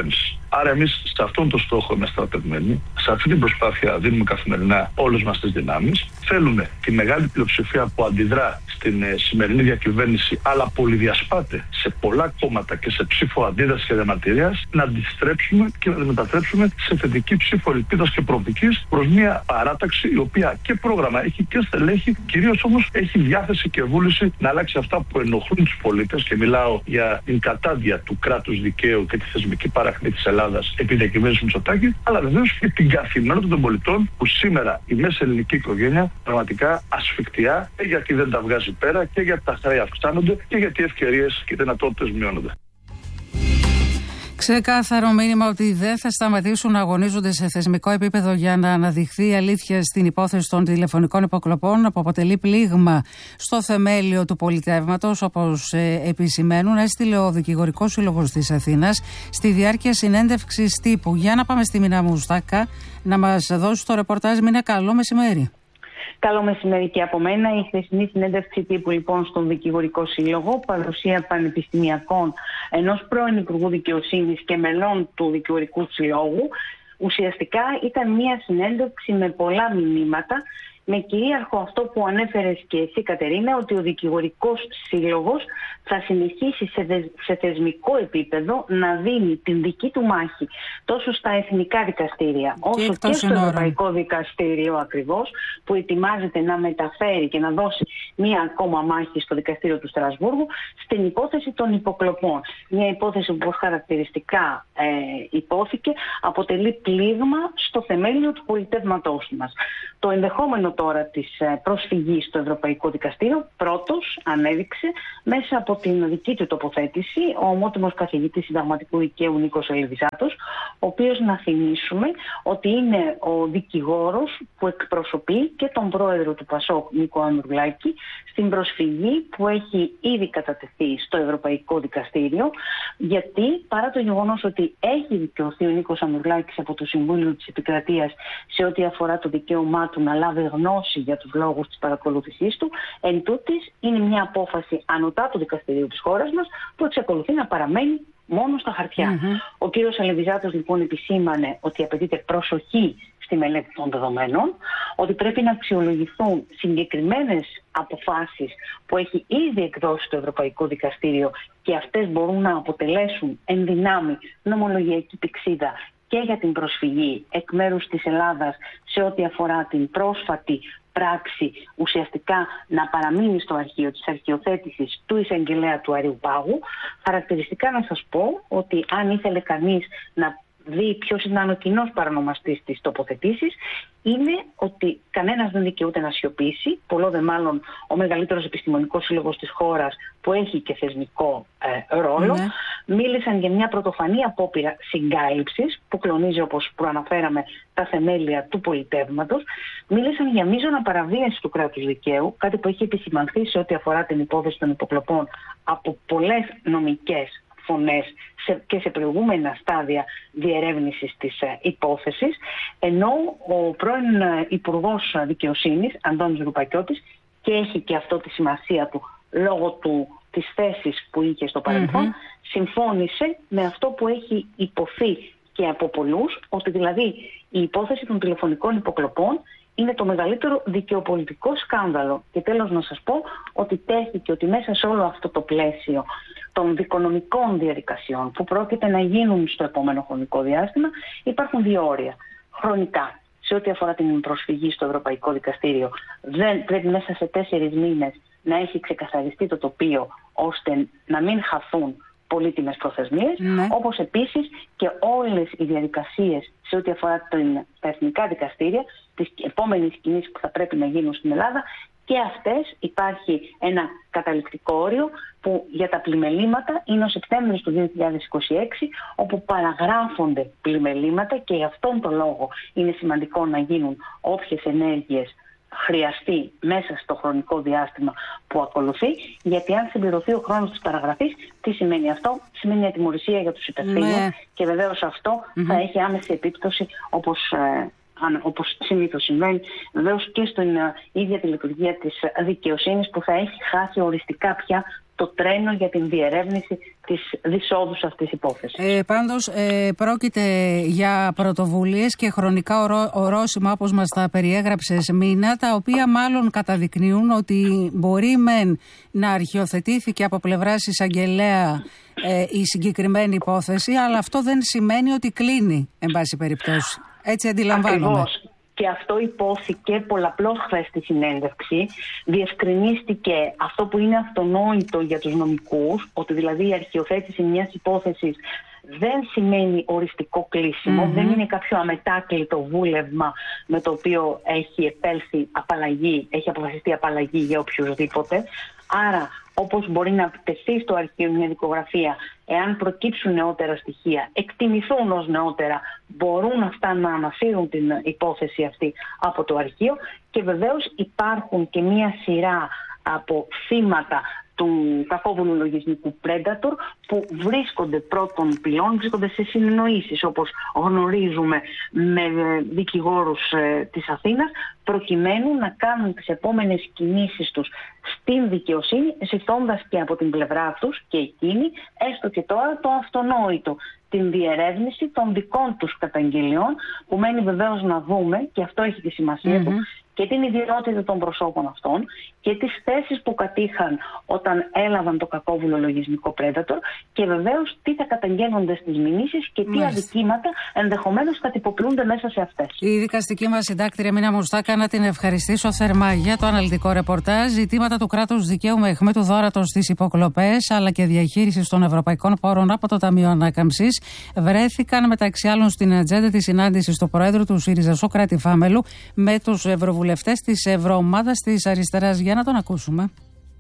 Άρα, εμείς σε αυτόν τον στόχο είμαστε στρατευμένοι. Σε αυτή την προσπάθεια δίνουμε καθημερινά όλες μας τις δυνάμεις. Θέλουμε τη μεγάλη πλειοψηφία που αντιδρά στην ε, σημερινή διακυβέρνηση, αλλά πολυδιασπάται σε πολλά κόμματα και σε ψήφο αντίδραση και διαμαρτυρίας, να αντιστρέψουμε και να τη μετατρέψουμε σε θετική ψήφο ελπίδας και προοπτικής προς μια παράταξη η οποία και πρόγραμμα έχει και στελέχη, κυρίως όμως έχει διάθεση και βούληση να αλλάξει αυτά που ενοχλούν τους πολίτες. Και μιλάω για την κατάδεια του κράτους δικαίου και τη θεσμική παραχνή της Ελλάδας επί διακυβέρνηση Μητσοτάκη, αλλά βεβαίως και την καθημερινότητα των πολιτών που σήμερα η μέση ελληνική οικογένεια πραγματικά ασφικτιά, και γιατί δεν τα βγάζει πέρα και γιατί τα χρέη αυξάνονται και γιατί οι ευκαιρίες και οι δυνατότητες μειώνονται. Ξεκάθαρο μήνυμα ότι δεν θα σταματήσουν να αγωνίζονται σε θεσμικό επίπεδο για να αναδειχθεί η αλήθεια στην υπόθεση των τηλεφωνικών υποκλοπών, που αποτελεί πλήγμα στο θεμέλιο του πολιτεύματος, όπως ε, επισημαίνουν, έστειλε ο Δικηγορικός Σύλλογος της Αθήνας στη διάρκεια συνέντευξης τύπου. Για να πάμε στη Μίνα Μουστάκα να μας δώσει το ρεπορτάζ. Μίνα, καλό μεσημέρι. Καλό μεσημέρι και από μένα. Η χθεσινή συνέντευξη τύπου λοιπόν στον Δικηγορικό Σύλλογο, παρουσία πανεπιστημιακών ενός πρώην Υπουργού Δικαιοσύνης και μελών του Δικηγορικού Συλλόγου, ουσιαστικά ήταν μια συνέντευξη με πολλά μηνύματα, με κυρίαρχο αυτό που ανέφερες και εσύ, Κατερίνα, ότι ο Δικηγορικός Σύλλογος θα συνεχίσει σε, δε, σε θεσμικό επίπεδο να δίνει την δική του μάχη τόσο στα εθνικά δικαστήρια και όσο και στο Ευρωπαϊκό Δικαστήριο ακριβώς, που ετοιμάζεται να μεταφέρει και να δώσει μία ακόμα μάχη στο Δικαστήριο του Στρασβούργου στην υπόθεση των υποκλοπών. Μια υπόθεση που χαρακτηριστικά ε, υπόθηκε αποτελεί πλήγμα στο θεμέλιο του πολιτεύματός μας. Το ενδεχόμενο τώρα της προσφυγής στο Ευρωπαϊκό Δικαστήριο πρώτος ανέδειξε μέσα από την δική του τοποθέτηση ο ομότιμος καθηγητής συνταγματικού δικαίου Νίκος Αλεβιζάτος, ο οποίος, να θυμίσουμε, ότι είναι ο δικηγόρος που εκπροσωπεί και τον πρόεδρο του ΠΑΣΟΚ Νίκο Ανδρουλάκη στην προσφυγή που έχει ήδη κατατεθεί στο Ευρωπαϊκό Δικαστήριο, γιατί παρά το γεγονός ότι έχει δικαιωθεί ο Νίκος Ανδρουλάκης από το Συμβούλιο της Επικρατείας σε ό,τι αφορά το δικαίωμά του να λάβει γνώση για τους λόγους της παρακολούθησής του, εν τούτης είναι μια απόφαση ανωτά του δικαστηρίου της χώρας μας που εξακολουθεί να παραμένει μόνο στα χαρτιά. Mm-hmm. Ο κύριος Αλεβιζάτος λοιπόν επισήμανε ότι απαιτείται προσοχή στη μελέτη των δεδομένων, ότι πρέπει να αξιολογηθούν συγκεκριμένες αποφάσεις που έχει ήδη εκδώσει το Ευρωπαϊκό Δικαστήριο και αυτές μπορούν να αποτελέσουν εν δυνάμει νομολογιακή πηξίδα και για την προσφυγή εκ μέρους της Ελλάδας σε ό,τι αφορά την πρόσφατη πράξη ουσιαστικά να παραμείνει στο αρχείο της αρχιοθέτησης του εισαγγελέα του Αριού Πάγου. Χαρακτηριστικά να σας πω ότι αν ήθελε κανείς να δει ποιος ήταν ο κοινός παρανομαστής της τοποθετήσης, είναι ότι κανένας δεν δικαιούται να σιωπήσει, πολλό δε μάλλον ο μεγαλύτερος επιστημονικός σύλλογος της χώρας που έχει και θεσμικό ε, ρόλο. Ναι. Μίλησαν για μια πρωτοφανή απόπειρα συγκάλυψης που κλονίζει, όπως προαναφέραμε, τα θεμέλια του πολιτεύματος. Μίλησαν για μείζωνα παραβίαση του κράτους δικαίου, κάτι που έχει επισημανθεί σε ό,τι αφορά την υπόθεση των υποκλοπών από πολλές νομικές φωνές σε, και σε προηγούμενα στάδια διερεύνησης της ε, υπόθεσης, ενώ ο πρώην ε, Υπουργός Δικαιοσύνης, Αντώνης Ρουπακιώτης, και έχει και αυτό τη σημασία του λόγω του, της θέσης που είχε στο παρελθόν, mm-hmm. συμφώνησε με αυτό που έχει υποθεί και από πολλούς, ότι δηλαδή η υπόθεση των τηλεφωνικών υποκλοπών είναι το μεγαλύτερο δικαιοπολιτικό σκάνδαλο. Και τέλος να σας πω ότι τέθηκε ότι μέσα σε όλο αυτό το πλαίσιο των δικονομικών διαδικασιών που πρόκειται να γίνουν στο επόμενο χρονικό διάστημα, υπάρχουν δύο όρια. Χρονικά, σε ό,τι αφορά την προσφυγή στο Ευρωπαϊκό Δικαστήριο, δεν πρέπει μέσα σε τέσσερις μήνες να έχει ξεκαθαριστεί το τοπίο, ώστε να μην χαθούν πολύτιμες προθεσμίες, ναι. όπως επίσης και όλες οι διαδικασίες σε ό,τι αφορά τα εθνικά δικαστήρια, τις επόμενες κινήσεις που θα πρέπει να γίνουν στην Ελλάδα, και αυτές υπάρχει ένα καταληκτικό όριο που για τα πλημελήματα είναι ο Σεπτέμβριος του δύο χιλιάδες είκοσι έξι, όπου παραγράφονται πλημελήματα και γι' αυτόν τον λόγο είναι σημαντικό να γίνουν όποιες ενέργειες χρειαστεί μέσα στο χρονικό διάστημα που ακολουθεί, γιατί αν συμπληρωθεί ο χρόνος της παραγραφής, τι σημαίνει αυτό? Σημαίνει ατιμωρησία για τους υπευθύνους, ναι. και βεβαίως αυτό mm-hmm. θα έχει άμεση επίπτωση, όπως, ε, όπως συνήθως συμβαίνει, βεβαίως και στην ε, ίδια τη λειτουργία της δικαιοσύνης, που θα έχει χάσει οριστικά πια το τρένο για την διερεύνηση της δυσόδους αυτής υπόθεσης. Ε, πάντως ε, πρόκειται για πρωτοβουλίες και χρονικά ορό, ορόσημα, όπως μας τα περιέγραψες, Μίνα, τα οποία μάλλον καταδεικνύουν ότι μπορεί μεν να αρχιοθετήθηκε από πλευράς εισαγγελέα ε, η συγκεκριμένη υπόθεση, αλλά αυτό δεν σημαίνει ότι κλείνει, εν πάση περιπτώσει. Έτσι αντιλαμβάνομαι. Ακριβώς. Και αυτό υπόθηκε πολλαπλώς χθες στη συνέντευξη. Διευκρινίστηκε αυτό που είναι αυτονόητο για τους νομικούς, ότι δηλαδή η αρχιοθέτηση μιας υπόθεσης δεν σημαίνει οριστικό κλείσιμο, mm-hmm. δεν είναι κάποιο αμετάκλητο βούλευμα με το οποίο έχει επέλθει απαλλαγή, έχει αποφασιστεί απαλλαγή για οποιουσδήποτε. Άρα, όπως μπορεί να τεθεί στο αρχείο μια δικογραφία, εάν προκύψουν νεότερα στοιχεία, εκτιμηθούν ως νεότερα, μπορούν αυτά να ανασύρουν την υπόθεση αυτή από το αρχείο, και βεβαίως υπάρχουν και μια σειρά από θύματα του κακόβουλου λογισμικού Predator που βρίσκονται πρώτων πυλών, βρίσκονται σε συνεννοήσεις, όπως γνωρίζουμε, με δικηγόρους ε, της Αθήνας, προκειμένου να κάνουν τις επόμενες κινήσεις τους στην δικαιοσύνη, ζητώντας και από την πλευρά τους και εκείνοι, έστω και τώρα, το αυτονόητο, την διερεύνηση των δικών τους καταγγελιών, που μένει βεβαίως να δούμε, και αυτό έχει τη σημασία mm-hmm. του, και την ιδιότητα των προσώπων αυτών και τις θέσεις που κατήχαν όταν έλαβαν το κακόβουλο λογισμικό Predator, και βεβαίως τι θα καταγγέλλονται στις μηνύσεις και τι Μάλιστα. αδικήματα ενδεχομένως θα τυποποιούνται μέσα σε αυτές. Η δικαστική μας συντάκτρια Μίνα Μουστάκα, να την ευχαριστήσω θερμά για το αναλυτικό ρεπορτάζ. Ζητήματα του κράτους δικαίου με αιχμή του δώρατος στις υποκλοπές, αλλά και διαχείριση των ευρωπαϊκών πόρων από το Ταμείο Ανάκαμψης, βρέθηκαν μεταξύ άλλων στην ατζέντα της συνάντησης του Προέδρου του ΣΥΡΙΖΑ, Σωκράτη Φάμελου, με τους ευρωβουλευτές της Ευρωομάδας της Αριστεράς. Για να τον ακούσουμε.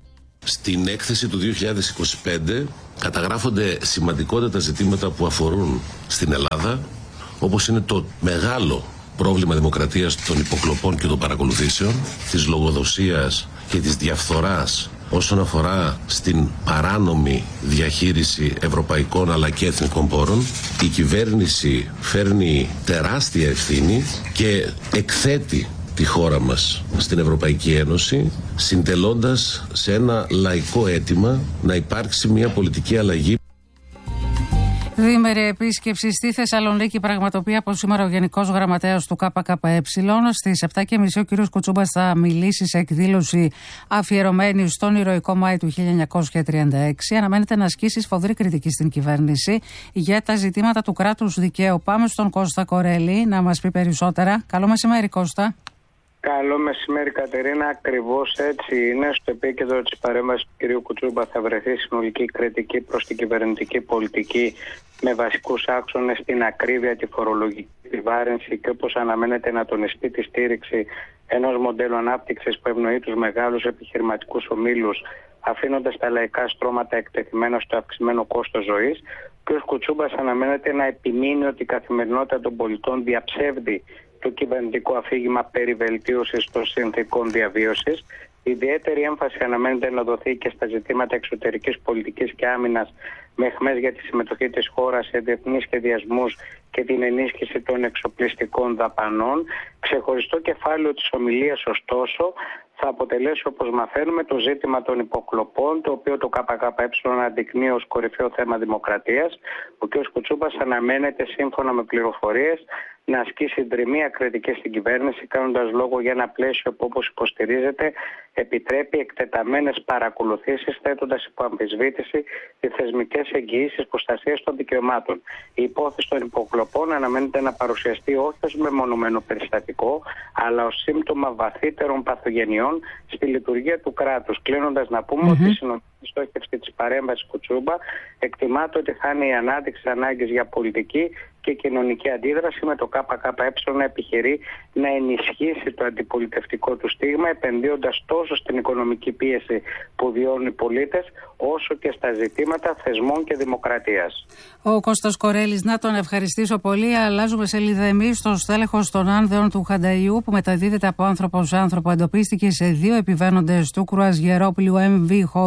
Στην έκθεση του δύο χιλιάδες είκοσι πέντε καταγράφονται σημαντικότατα ζητήματα που αφορούν στην Ελλάδα, όπως είναι το μεγάλο πρόβλημα δημοκρατίας των υποκλοπών και των παρακολουθήσεων, της λογοδοσίας και της διαφθοράς όσον αφορά στην παράνομη διαχείριση ευρωπαϊκών αλλά και εθνικών πόρων. Η κυβέρνηση φέρνει τεράστια ευθύνη και εκθέτει τη χώρα μας στην Ευρωπαϊκή Ένωση, συντελώντας σε ένα λαϊκό αίτημα να υπάρξει μια πολιτική αλλαγή. Διήμερη επίσκεψη στη Θεσσαλονίκη πραγματοποιεί από σήμερα ο Γενικός Γραμματέας του ΚΚΕ. Στις επτά και μισή ο κ. Κουτσούμπας θα μιλήσει σε εκδήλωση αφιερωμένη στον ηρωικό Μάη του χίλια εννιακόσια τριάντα έξι. Αναμένεται να ασκήσει σφοδρή κριτική στην κυβέρνηση για τα ζητήματα του κράτους δικαίου. Πάμε στον Κώστα Κορέλη να μας πει περισσότερα. Καλό μεσημέρι, Κώστα. Καλό μεσημέρι, Κατερίνα. Ακριβώς έτσι είναι. Στο επίκεντρο της παρέμβασης του κ. Κουτσούμπα θα βρεθεί συνολική κριτική προς την κυβερνητική πολιτική, με βασικούς άξονες την ακρίβεια, τη φορολογική επιβάρυνση και, όπως αναμένεται, να τονιστεί τη στήριξη ενός μοντέλου ανάπτυξης που ευνοεί τους μεγάλους επιχειρηματικούς ομίλους, αφήνοντας τα λαϊκά στρώματα εκτεθειμένα στο αυξημένο κόστος ζωής. Ο κ. Κουτσούμπας αναμένεται να επιμείνει ότι η καθημερινότητα των πολιτών διαψεύδει το κυβερνητικό αφήγημα περί βελτίωσης των συνθηκών διαβίωσης. Ιδιαίτερη έμφαση αναμένεται να δοθεί και στα ζητήματα εξωτερικής πολιτικής και άμυνας, με αιχμές για τη συμμετοχή της χώρας σε διεθνείς σχεδιασμούς και την ενίσχυση των εξοπλιστικών δαπανών. Ξεχωριστό κεφάλαιο της ομιλίας, ωστόσο, θα αποτελέσει, όπως μαθαίνουμε, το ζήτημα των υποκλοπών, το οποίο το ΚΚΕ αντικνύει ως κορυφαίο θέμα δημοκρατίας. Ο κ. Κουτσούμπας αναμένεται, σύμφωνα με πληροφορίες, να ασκήσει δρυμία κριτική στην κυβέρνηση, κάνοντας λόγο για ένα πλαίσιο που, όπως υποστηρίζεται, επιτρέπει εκτεταμένες παρακολουθήσεις, θέτοντας υπό αμφισβήτηση τις θεσμικές εγγυήσεις προστασίας των δικαιωμάτων. Η υπόθεση των υποκλοπών αναμένεται να παρουσιαστεί όχι ως μεμονωμένο περιστατικό, αλλά ως σύμπτωμα βαθύτερων παθογενειών στη λειτουργία του κράτους. Κλείνοντας, να πούμε mm-hmm. ότι η συνολική στόχευση της παρέμβασης Κουτσούμπα εκτιμάται ότι θα είναι η ανάδειξη ανάγκης για πολιτική και κοινωνική αντίδραση, με το ΚΚΕ να επιχειρεί να ενισχύσει το αντιπολιτευτικό του στίγμα, επενδύοντας τόσο στην οικονομική πίεση που βιώνουν οι πολίτες, όσο και στα ζητήματα θεσμών και δημοκρατίας. Ο Κώστας Κορέλης, να τον ευχαριστήσω πολύ. Αλλάζουμε σελίδα εμείς. Στο στέλεχος των Άνδεων του Χανταϊού, που μεταδίδεται από άνθρωπο σε άνθρωπο, εντοπίστηκε σε δύο επιβαίνοντες του κρουαζιερόπλοιου εμ βι Hondius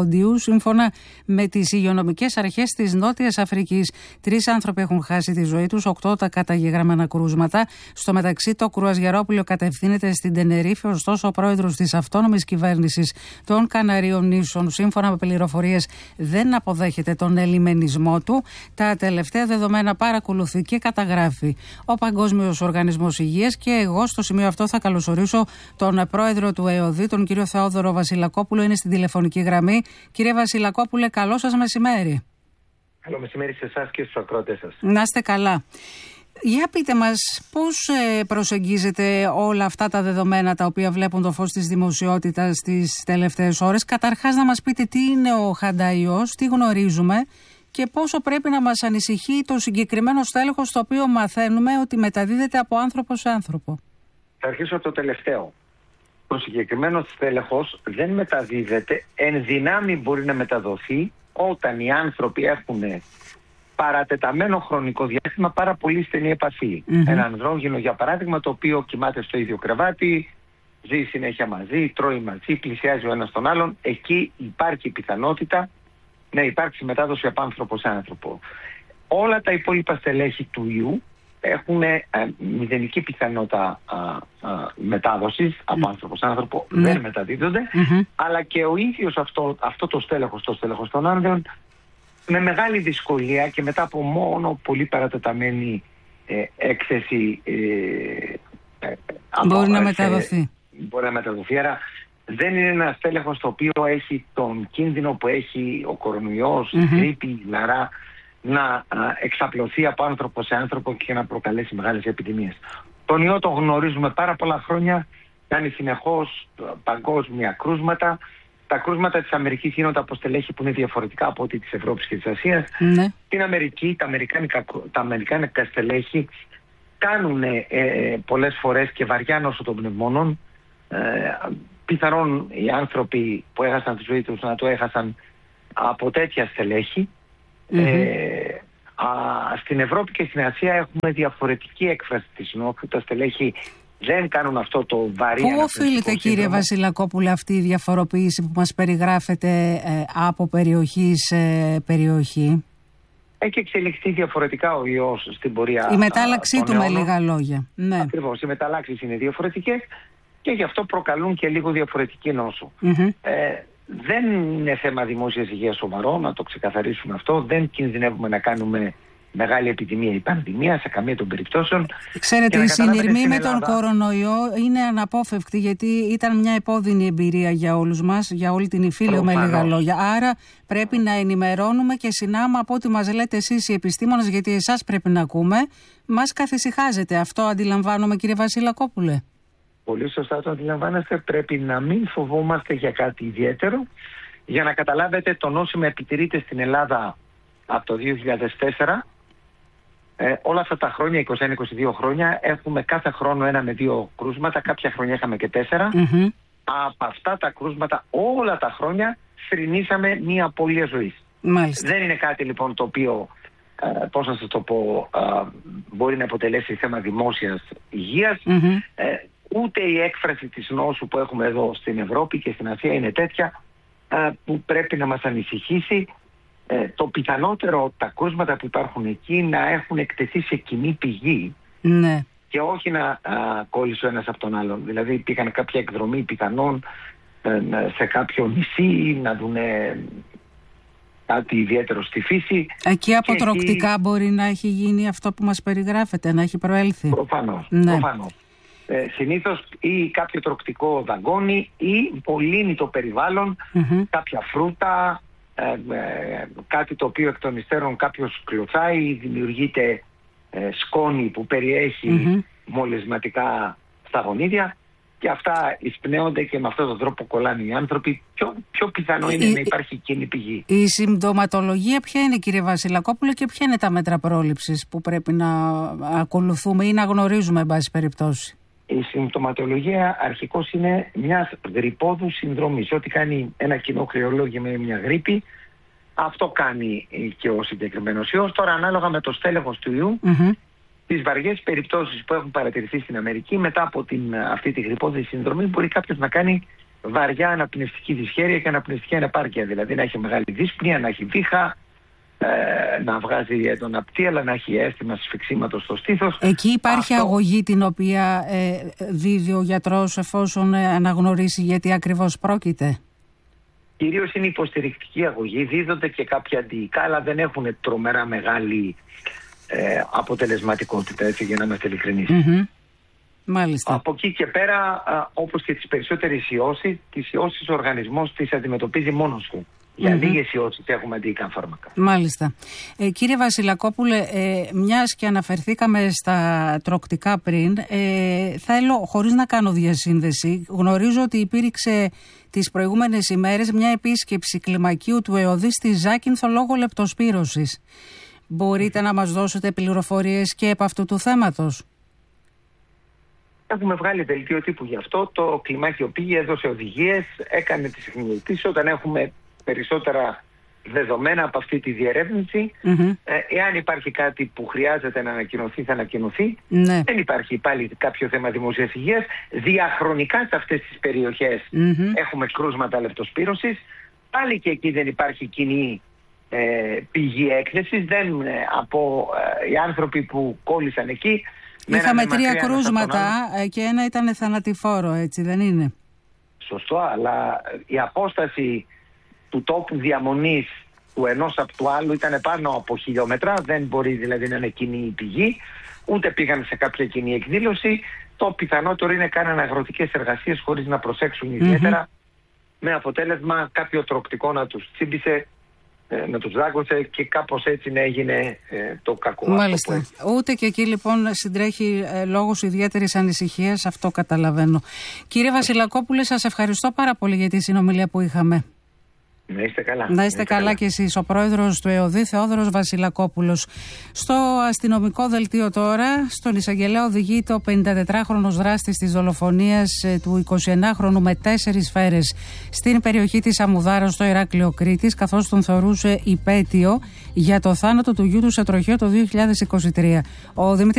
Σύμφωνα με τις υγειονομικές αρχές της Νότιας Αφρικής, τρεις άνθρωποι έχουν χάσει τη ζωή τους, οκτώ τα καταγεγραμμένα κρούσματα. Στο μεταξύ, το κρουαζιερόπλοιο κατευθύνεται στην Τενερίφη, ωστόσο ο πρόεδρος της αυτόνομης κυβέρνησης των Καναρίων νήσων, σύμφωνα με πληροφορίες, δεν αποδέχεται τον ελιμενισμό του. Τα τελευταία δεδομένα παρακολουθεί και καταγράφει ο Παγκόσμιος Οργανισμός Υγείας, και εγώ στο σημείο αυτό θα καλωσορίσω τον πρόεδρο του ΕΟΔΗ, τον κύριο Θεόδωρο Βασιλακόπουλο. Είναι στην τηλεφωνική γραμμή. Κύριε Βασιλακόπουλε, καλό σας μεσημέρι. Καλό μεσημέρι σε εσάς και στους ακροατές σας. Να είστε καλά. Για πείτε μας, πώς προσεγγίζετε όλα αυτά τα δεδομένα τα οποία βλέπουν το φως της δημοσιότητας τις τελευταίες ώρες. Καταρχάς, να μας πείτε τι είναι ο χανταϊός, τι γνωρίζουμε και πόσο πρέπει να μας ανησυχεί το συγκεκριμένο στέλεχος, το οποίο μαθαίνουμε ότι μεταδίδεται από άνθρωπο σε άνθρωπο. Θα αρχίσω από το τελευταίο. Το συγκεκριμένο στέλεχος δεν μεταδίδεται, εν δυνάμει μπορεί να μεταδοθεί όταν οι άνθρωποι έχουν παρατεταμένο χρονικό διάστημα πάρα πολύ στενή επαφή. Mm-hmm. Ένα ανδρόγυνο, για παράδειγμα, το οποίο κοιμάται στο ίδιο κρεβάτι, ζει συνέχεια μαζί, τρώει μαζί, πλησιάζει ο ένας τον άλλον, εκεί υπάρχει πιθανότητα να υπάρξει μετάδοση από άνθρωπο σε άνθρωπο. Όλα τα υπόλοιπα στελέχη του ιού έχουν ε, μηδενική πιθανότητα α, α, μετάδοσης από mm. άνθρωπο σε άνθρωπο, mm. δεν μεταδίδονται, mm-hmm. αλλά και ο ίδιος αυτό, αυτό το στέλεχος, το στέλεχος των άνδρων, με μεγάλη δυσκολία και μετά από μόνο πολύ παρατεταμένη ε, έκθεση ε, ε, μπορεί να μεταδοθεί. Μπορεί να μεταδοθεί. Άρα δεν είναι ένα στέλεχος το οποίο έχει τον κίνδυνο που έχει ο κορονοϊός, mm-hmm. η γρίπη, η λαρά, να α, εξαπλωθεί από άνθρωπο σε άνθρωπο και να προκαλέσει μεγάλες επιδημίες. Τον ιό τον γνωρίζουμε πάρα πολλά χρόνια, κάνει συνεχώς παγκόσμια κρούσματα. Τα κρούσματα της Αμερικής γίνονται από στελέχη που είναι διαφορετικά από ό,τι της Ευρώπης και της Ασίας. Ναι. Στην Αμερική τα αμερικάνικα, τα αμερικάνικα στελέχη κάνουν ε, ε, πολλές φορές και βαριά νόσο των πνευμόνων. Ε, πιθανόν οι άνθρωποι που έχασαν τη ζωή τους να το έχασαν από τέτοια στελέχη. Mm-hmm. Ε, α, στην Ευρώπη και στην Ασία έχουμε διαφορετική έκφραση της νόσου. Τα στελέχη δεν κάνουν αυτό το βαρύ. Πού οφείλεται, κύριε Βασιλακόπουλε, αυτή η διαφοροποίηση που μας περιγράφεται ε, από περιοχή σε περιοχή? Έχει εξελιχθεί διαφορετικά ο ιός στην πορεία. Η μετάλλαξή α, του αιώνων. Με λίγα λόγια. Ναι. Ακριβώς, οι μεταλλάξεις είναι διαφορετικές και γι' αυτό προκαλούν και λίγο διαφορετική νόσο. Mm-hmm. Ε, δεν είναι θέμα δημόσιας υγείας σοβαρό, να το ξεκαθαρίσουμε αυτό. Δεν κινδυνεύουμε να κάνουμε μεγάλη επιδημία ή πανδημία σε καμία των περιπτώσεων. Ξέρετε, η συνειρμή με τον κορονοϊό είναι αναπόφευκτη, γιατί ήταν μια επώδυνη εμπειρία για όλους μας, για όλη την Ιφίλιο, με λίγα λόγια. Άρα πρέπει να ενημερώνουμε και συνάμα από ό,τι μας λέτε εσείς οι επιστήμονες, γιατί εσάς πρέπει να ακούμε. Μας καθησυχάζετε. Αυτό αντιλαμβάνομαι, κύριε Βασιλακόπουλε. Πολύ σωστά το αντιλαμβάνεστε. Πρέπει να μην φοβόμαστε για κάτι ιδιαίτερο. Για να καταλάβετε, το νόσημα επιτηρείται στην Ελλάδα από το δύο χιλιάδες τέσσερα. Ε, όλα αυτά τα χρόνια, είκοσι ένα είκοσι δύο χρόνια, έχουμε κάθε χρόνο ένα με δύο κρούσματα. Κάποια χρόνια είχαμε και τέσσερα. Mm-hmm. Από αυτά τα κρούσματα όλα τα χρόνια θρηνήσαμε μία απώλεια ζωής. Μάλιστα. Δεν είναι κάτι λοιπόν το οποίο, ε, πώς να σας το πω, ε, μπορεί να αποτελέσει θέμα δημόσιας υγείας. Mm-hmm. Ε, ούτε η έκφραση της νόσου που έχουμε εδώ στην Ευρώπη και στην Ασία είναι τέτοια ε, που πρέπει να μας ανησυχήσει. Ε, το πιθανότερο τα κρούσματα που υπάρχουν εκεί να έχουν εκτεθεί σε κοινή πηγή, ναι, και όχι να α, κόλλησε ο ένας από τον άλλον. Δηλαδή πήγαν κάποια εκδρομή πιθανόν ε, σε κάποιο νησί να δουν κάτι ιδιαίτερο στη φύση. Εκεί αποτροκτικά εκεί μπορεί να έχει γίνει αυτό που μας περιγράφεται, να έχει προέλθει. Προφανώς, ναι. προφανώς. Ε, συνήθως ή κάποιο τροκτικό δαγκώνει ή πολύνει το περιβάλλον, mm-hmm. κάποια φρούτα, Ε, ε, κάτι το οποίο εκ των υστέρων κάποιος κλωτσάει, δημιουργείται ε, σκόνη που περιέχει mm-hmm. μολυσματικά στα γονίδια, και αυτά εισπνέονται και με αυτόν τον τρόπο κολλάνε οι άνθρωποι. Πιο, πιο πιθανό είναι η, να υπάρχει κοινή πηγή. Η συμπτωματολογία ποια είναι, κύριε Βασιλακόπουλο, και ποια είναι τα μέτρα πρόληψης που πρέπει να ακολουθούμε ή να γνωρίζουμε, εν πάση περιπτώσει? Η συμπτωματολογία αρχικώς είναι μιας γρυππόδου συνδρομής. Ό,τι κάνει ένα κοινό κρυολόγιο με μια γρίπη, αυτό κάνει και ο συγκεκριμένος ιός. Τώρα, ανάλογα με το στέλεχος του ιού, mm-hmm. τις βαριές περιπτώσεις που έχουν παρατηρηθεί στην Αμερική, μετά από την, αυτή τη γρυππόδη συνδρομή, μπορεί κάποιος να κάνει βαριά αναπνευστική δυσχέρεια και αναπνευστική ανεπάρκεια. Δηλαδή να έχει μεγάλη δύσπνοια, να έχει βήχα, ε, να βγάζει έντονα πτή, αλλά να έχει αίσθημα σφιξίματος στο στήθος. Εκεί υπάρχει Αυτό... αγωγή την οποία ε, δίδει ο γιατρός εφόσον ε, αναγνωρίσει γιατί ακριβώς πρόκειται. Κυρίως είναι υποστηρικτική αγωγή, δίδονται και κάποια αντιϊκά, αλλά δεν έχουν τρομερά μεγάλη ε, αποτελεσματικότητα, έτσι, για να είμαστε ειλικρινείς. Mm-hmm. Μάλιστα. Από εκεί και πέρα, α, όπως και τις περισσότερες ιώσεις, τις ιώσεις ο οργανισμός τις αντιμετωπίζει μόνος του. Για mm-hmm. λίγες ιώσεις έχουμε αντιϊκά φάρμακα. Μάλιστα. Ε, κύριε Βασιλακόπουλε, ε, μιας και αναφερθήκαμε στα τροκτικά πριν, ε, θέλω, χωρίς να κάνω διασύνδεση, γνωρίζω ότι υπήρξε τις προηγούμενες ημέρες μια επίσκεψη κλιμακίου του ΕΟΔΗ στη Ζάκυνθο λόγω λεπτοσπύρωσης. Μπορείτε mm-hmm. να μας δώσετε πληροφορίες και επ' αυτού του θέματος? Έχουμε βγάλει δελτίο τύπου γι' αυτό. Το κλιμάκιο πήγε, έδωσε οδηγίες, έκανε τις εκμετωπίσεις. Όταν έχουμε περισσότερα δεδομένα από αυτή τη διερεύνηση, mm-hmm. ε, εάν υπάρχει κάτι που χρειάζεται να ανακοινωθεί, θα ανακοινωθεί. Ναι. Δεν υπάρχει πάλι κάποιο θέμα δημοσίας υγείας. Διαχρονικά σε αυτές τις περιοχές mm-hmm. έχουμε κρούσματα λεπτοσπύρωσης. Πάλι και εκεί δεν υπάρχει κοινή ε, πηγή έκθεσης. Δεν, ε, από ε, οι άνθρωποι που κόλλησαν εκεί. Είχαμε τρία κρούσματα και ένα ήταν θανατηφόρο, έτσι δεν είναι? Σωστό, αλλά η απόσταση του τόπου διαμονής του ενός από του άλλου ήταν πάνω από χιλιόμετρα, δεν μπορεί δηλαδή να είναι κοινή η πηγή, ούτε πήγαν σε κάποια κοινή εκδήλωση. Το πιθανότερο είναι κάναν αγροτικές εργασίες χωρίς να προσέξουν ιδιαίτερα, mm-hmm. με αποτέλεσμα κάποιο τροκτικό να τους τσίμπησε, να τους δάγκωσε και κάπως έτσι να έγινε ε, το κακό. Μάλιστα. Αυτό Ούτε και εκεί λοιπόν συντρέχει ε, λόγος ιδιαίτερης ανησυχίας, αυτό καταλαβαίνω. Κύριε Βασιλακόπουλε, σας ευχαριστώ πάρα πολύ για τη συνομιλία που είχαμε. Να είστε καλά. Να είστε, να είστε καλά, καλά και εσείς. Ο πρόεδρος του ΕΟΔΗ, Θεόδωρος Βασιλακόπουλος. Στο αστυνομικό δελτίο τώρα, στον εισαγγελέα οδηγείται ο πενηντατετράχρονος δράστης της δολοφονίας του εικοσιενάχρονου με τέσσερις σφαίρες στην περιοχή της Αμμουδάρας στο Ηράκλειο Κρήτης, καθώς τον θεωρούσε υπέτειο για το θάνατο του γιού του σε τροχαίο το δύο χιλιάδες είκοσι τρία. Ο Δημήτρης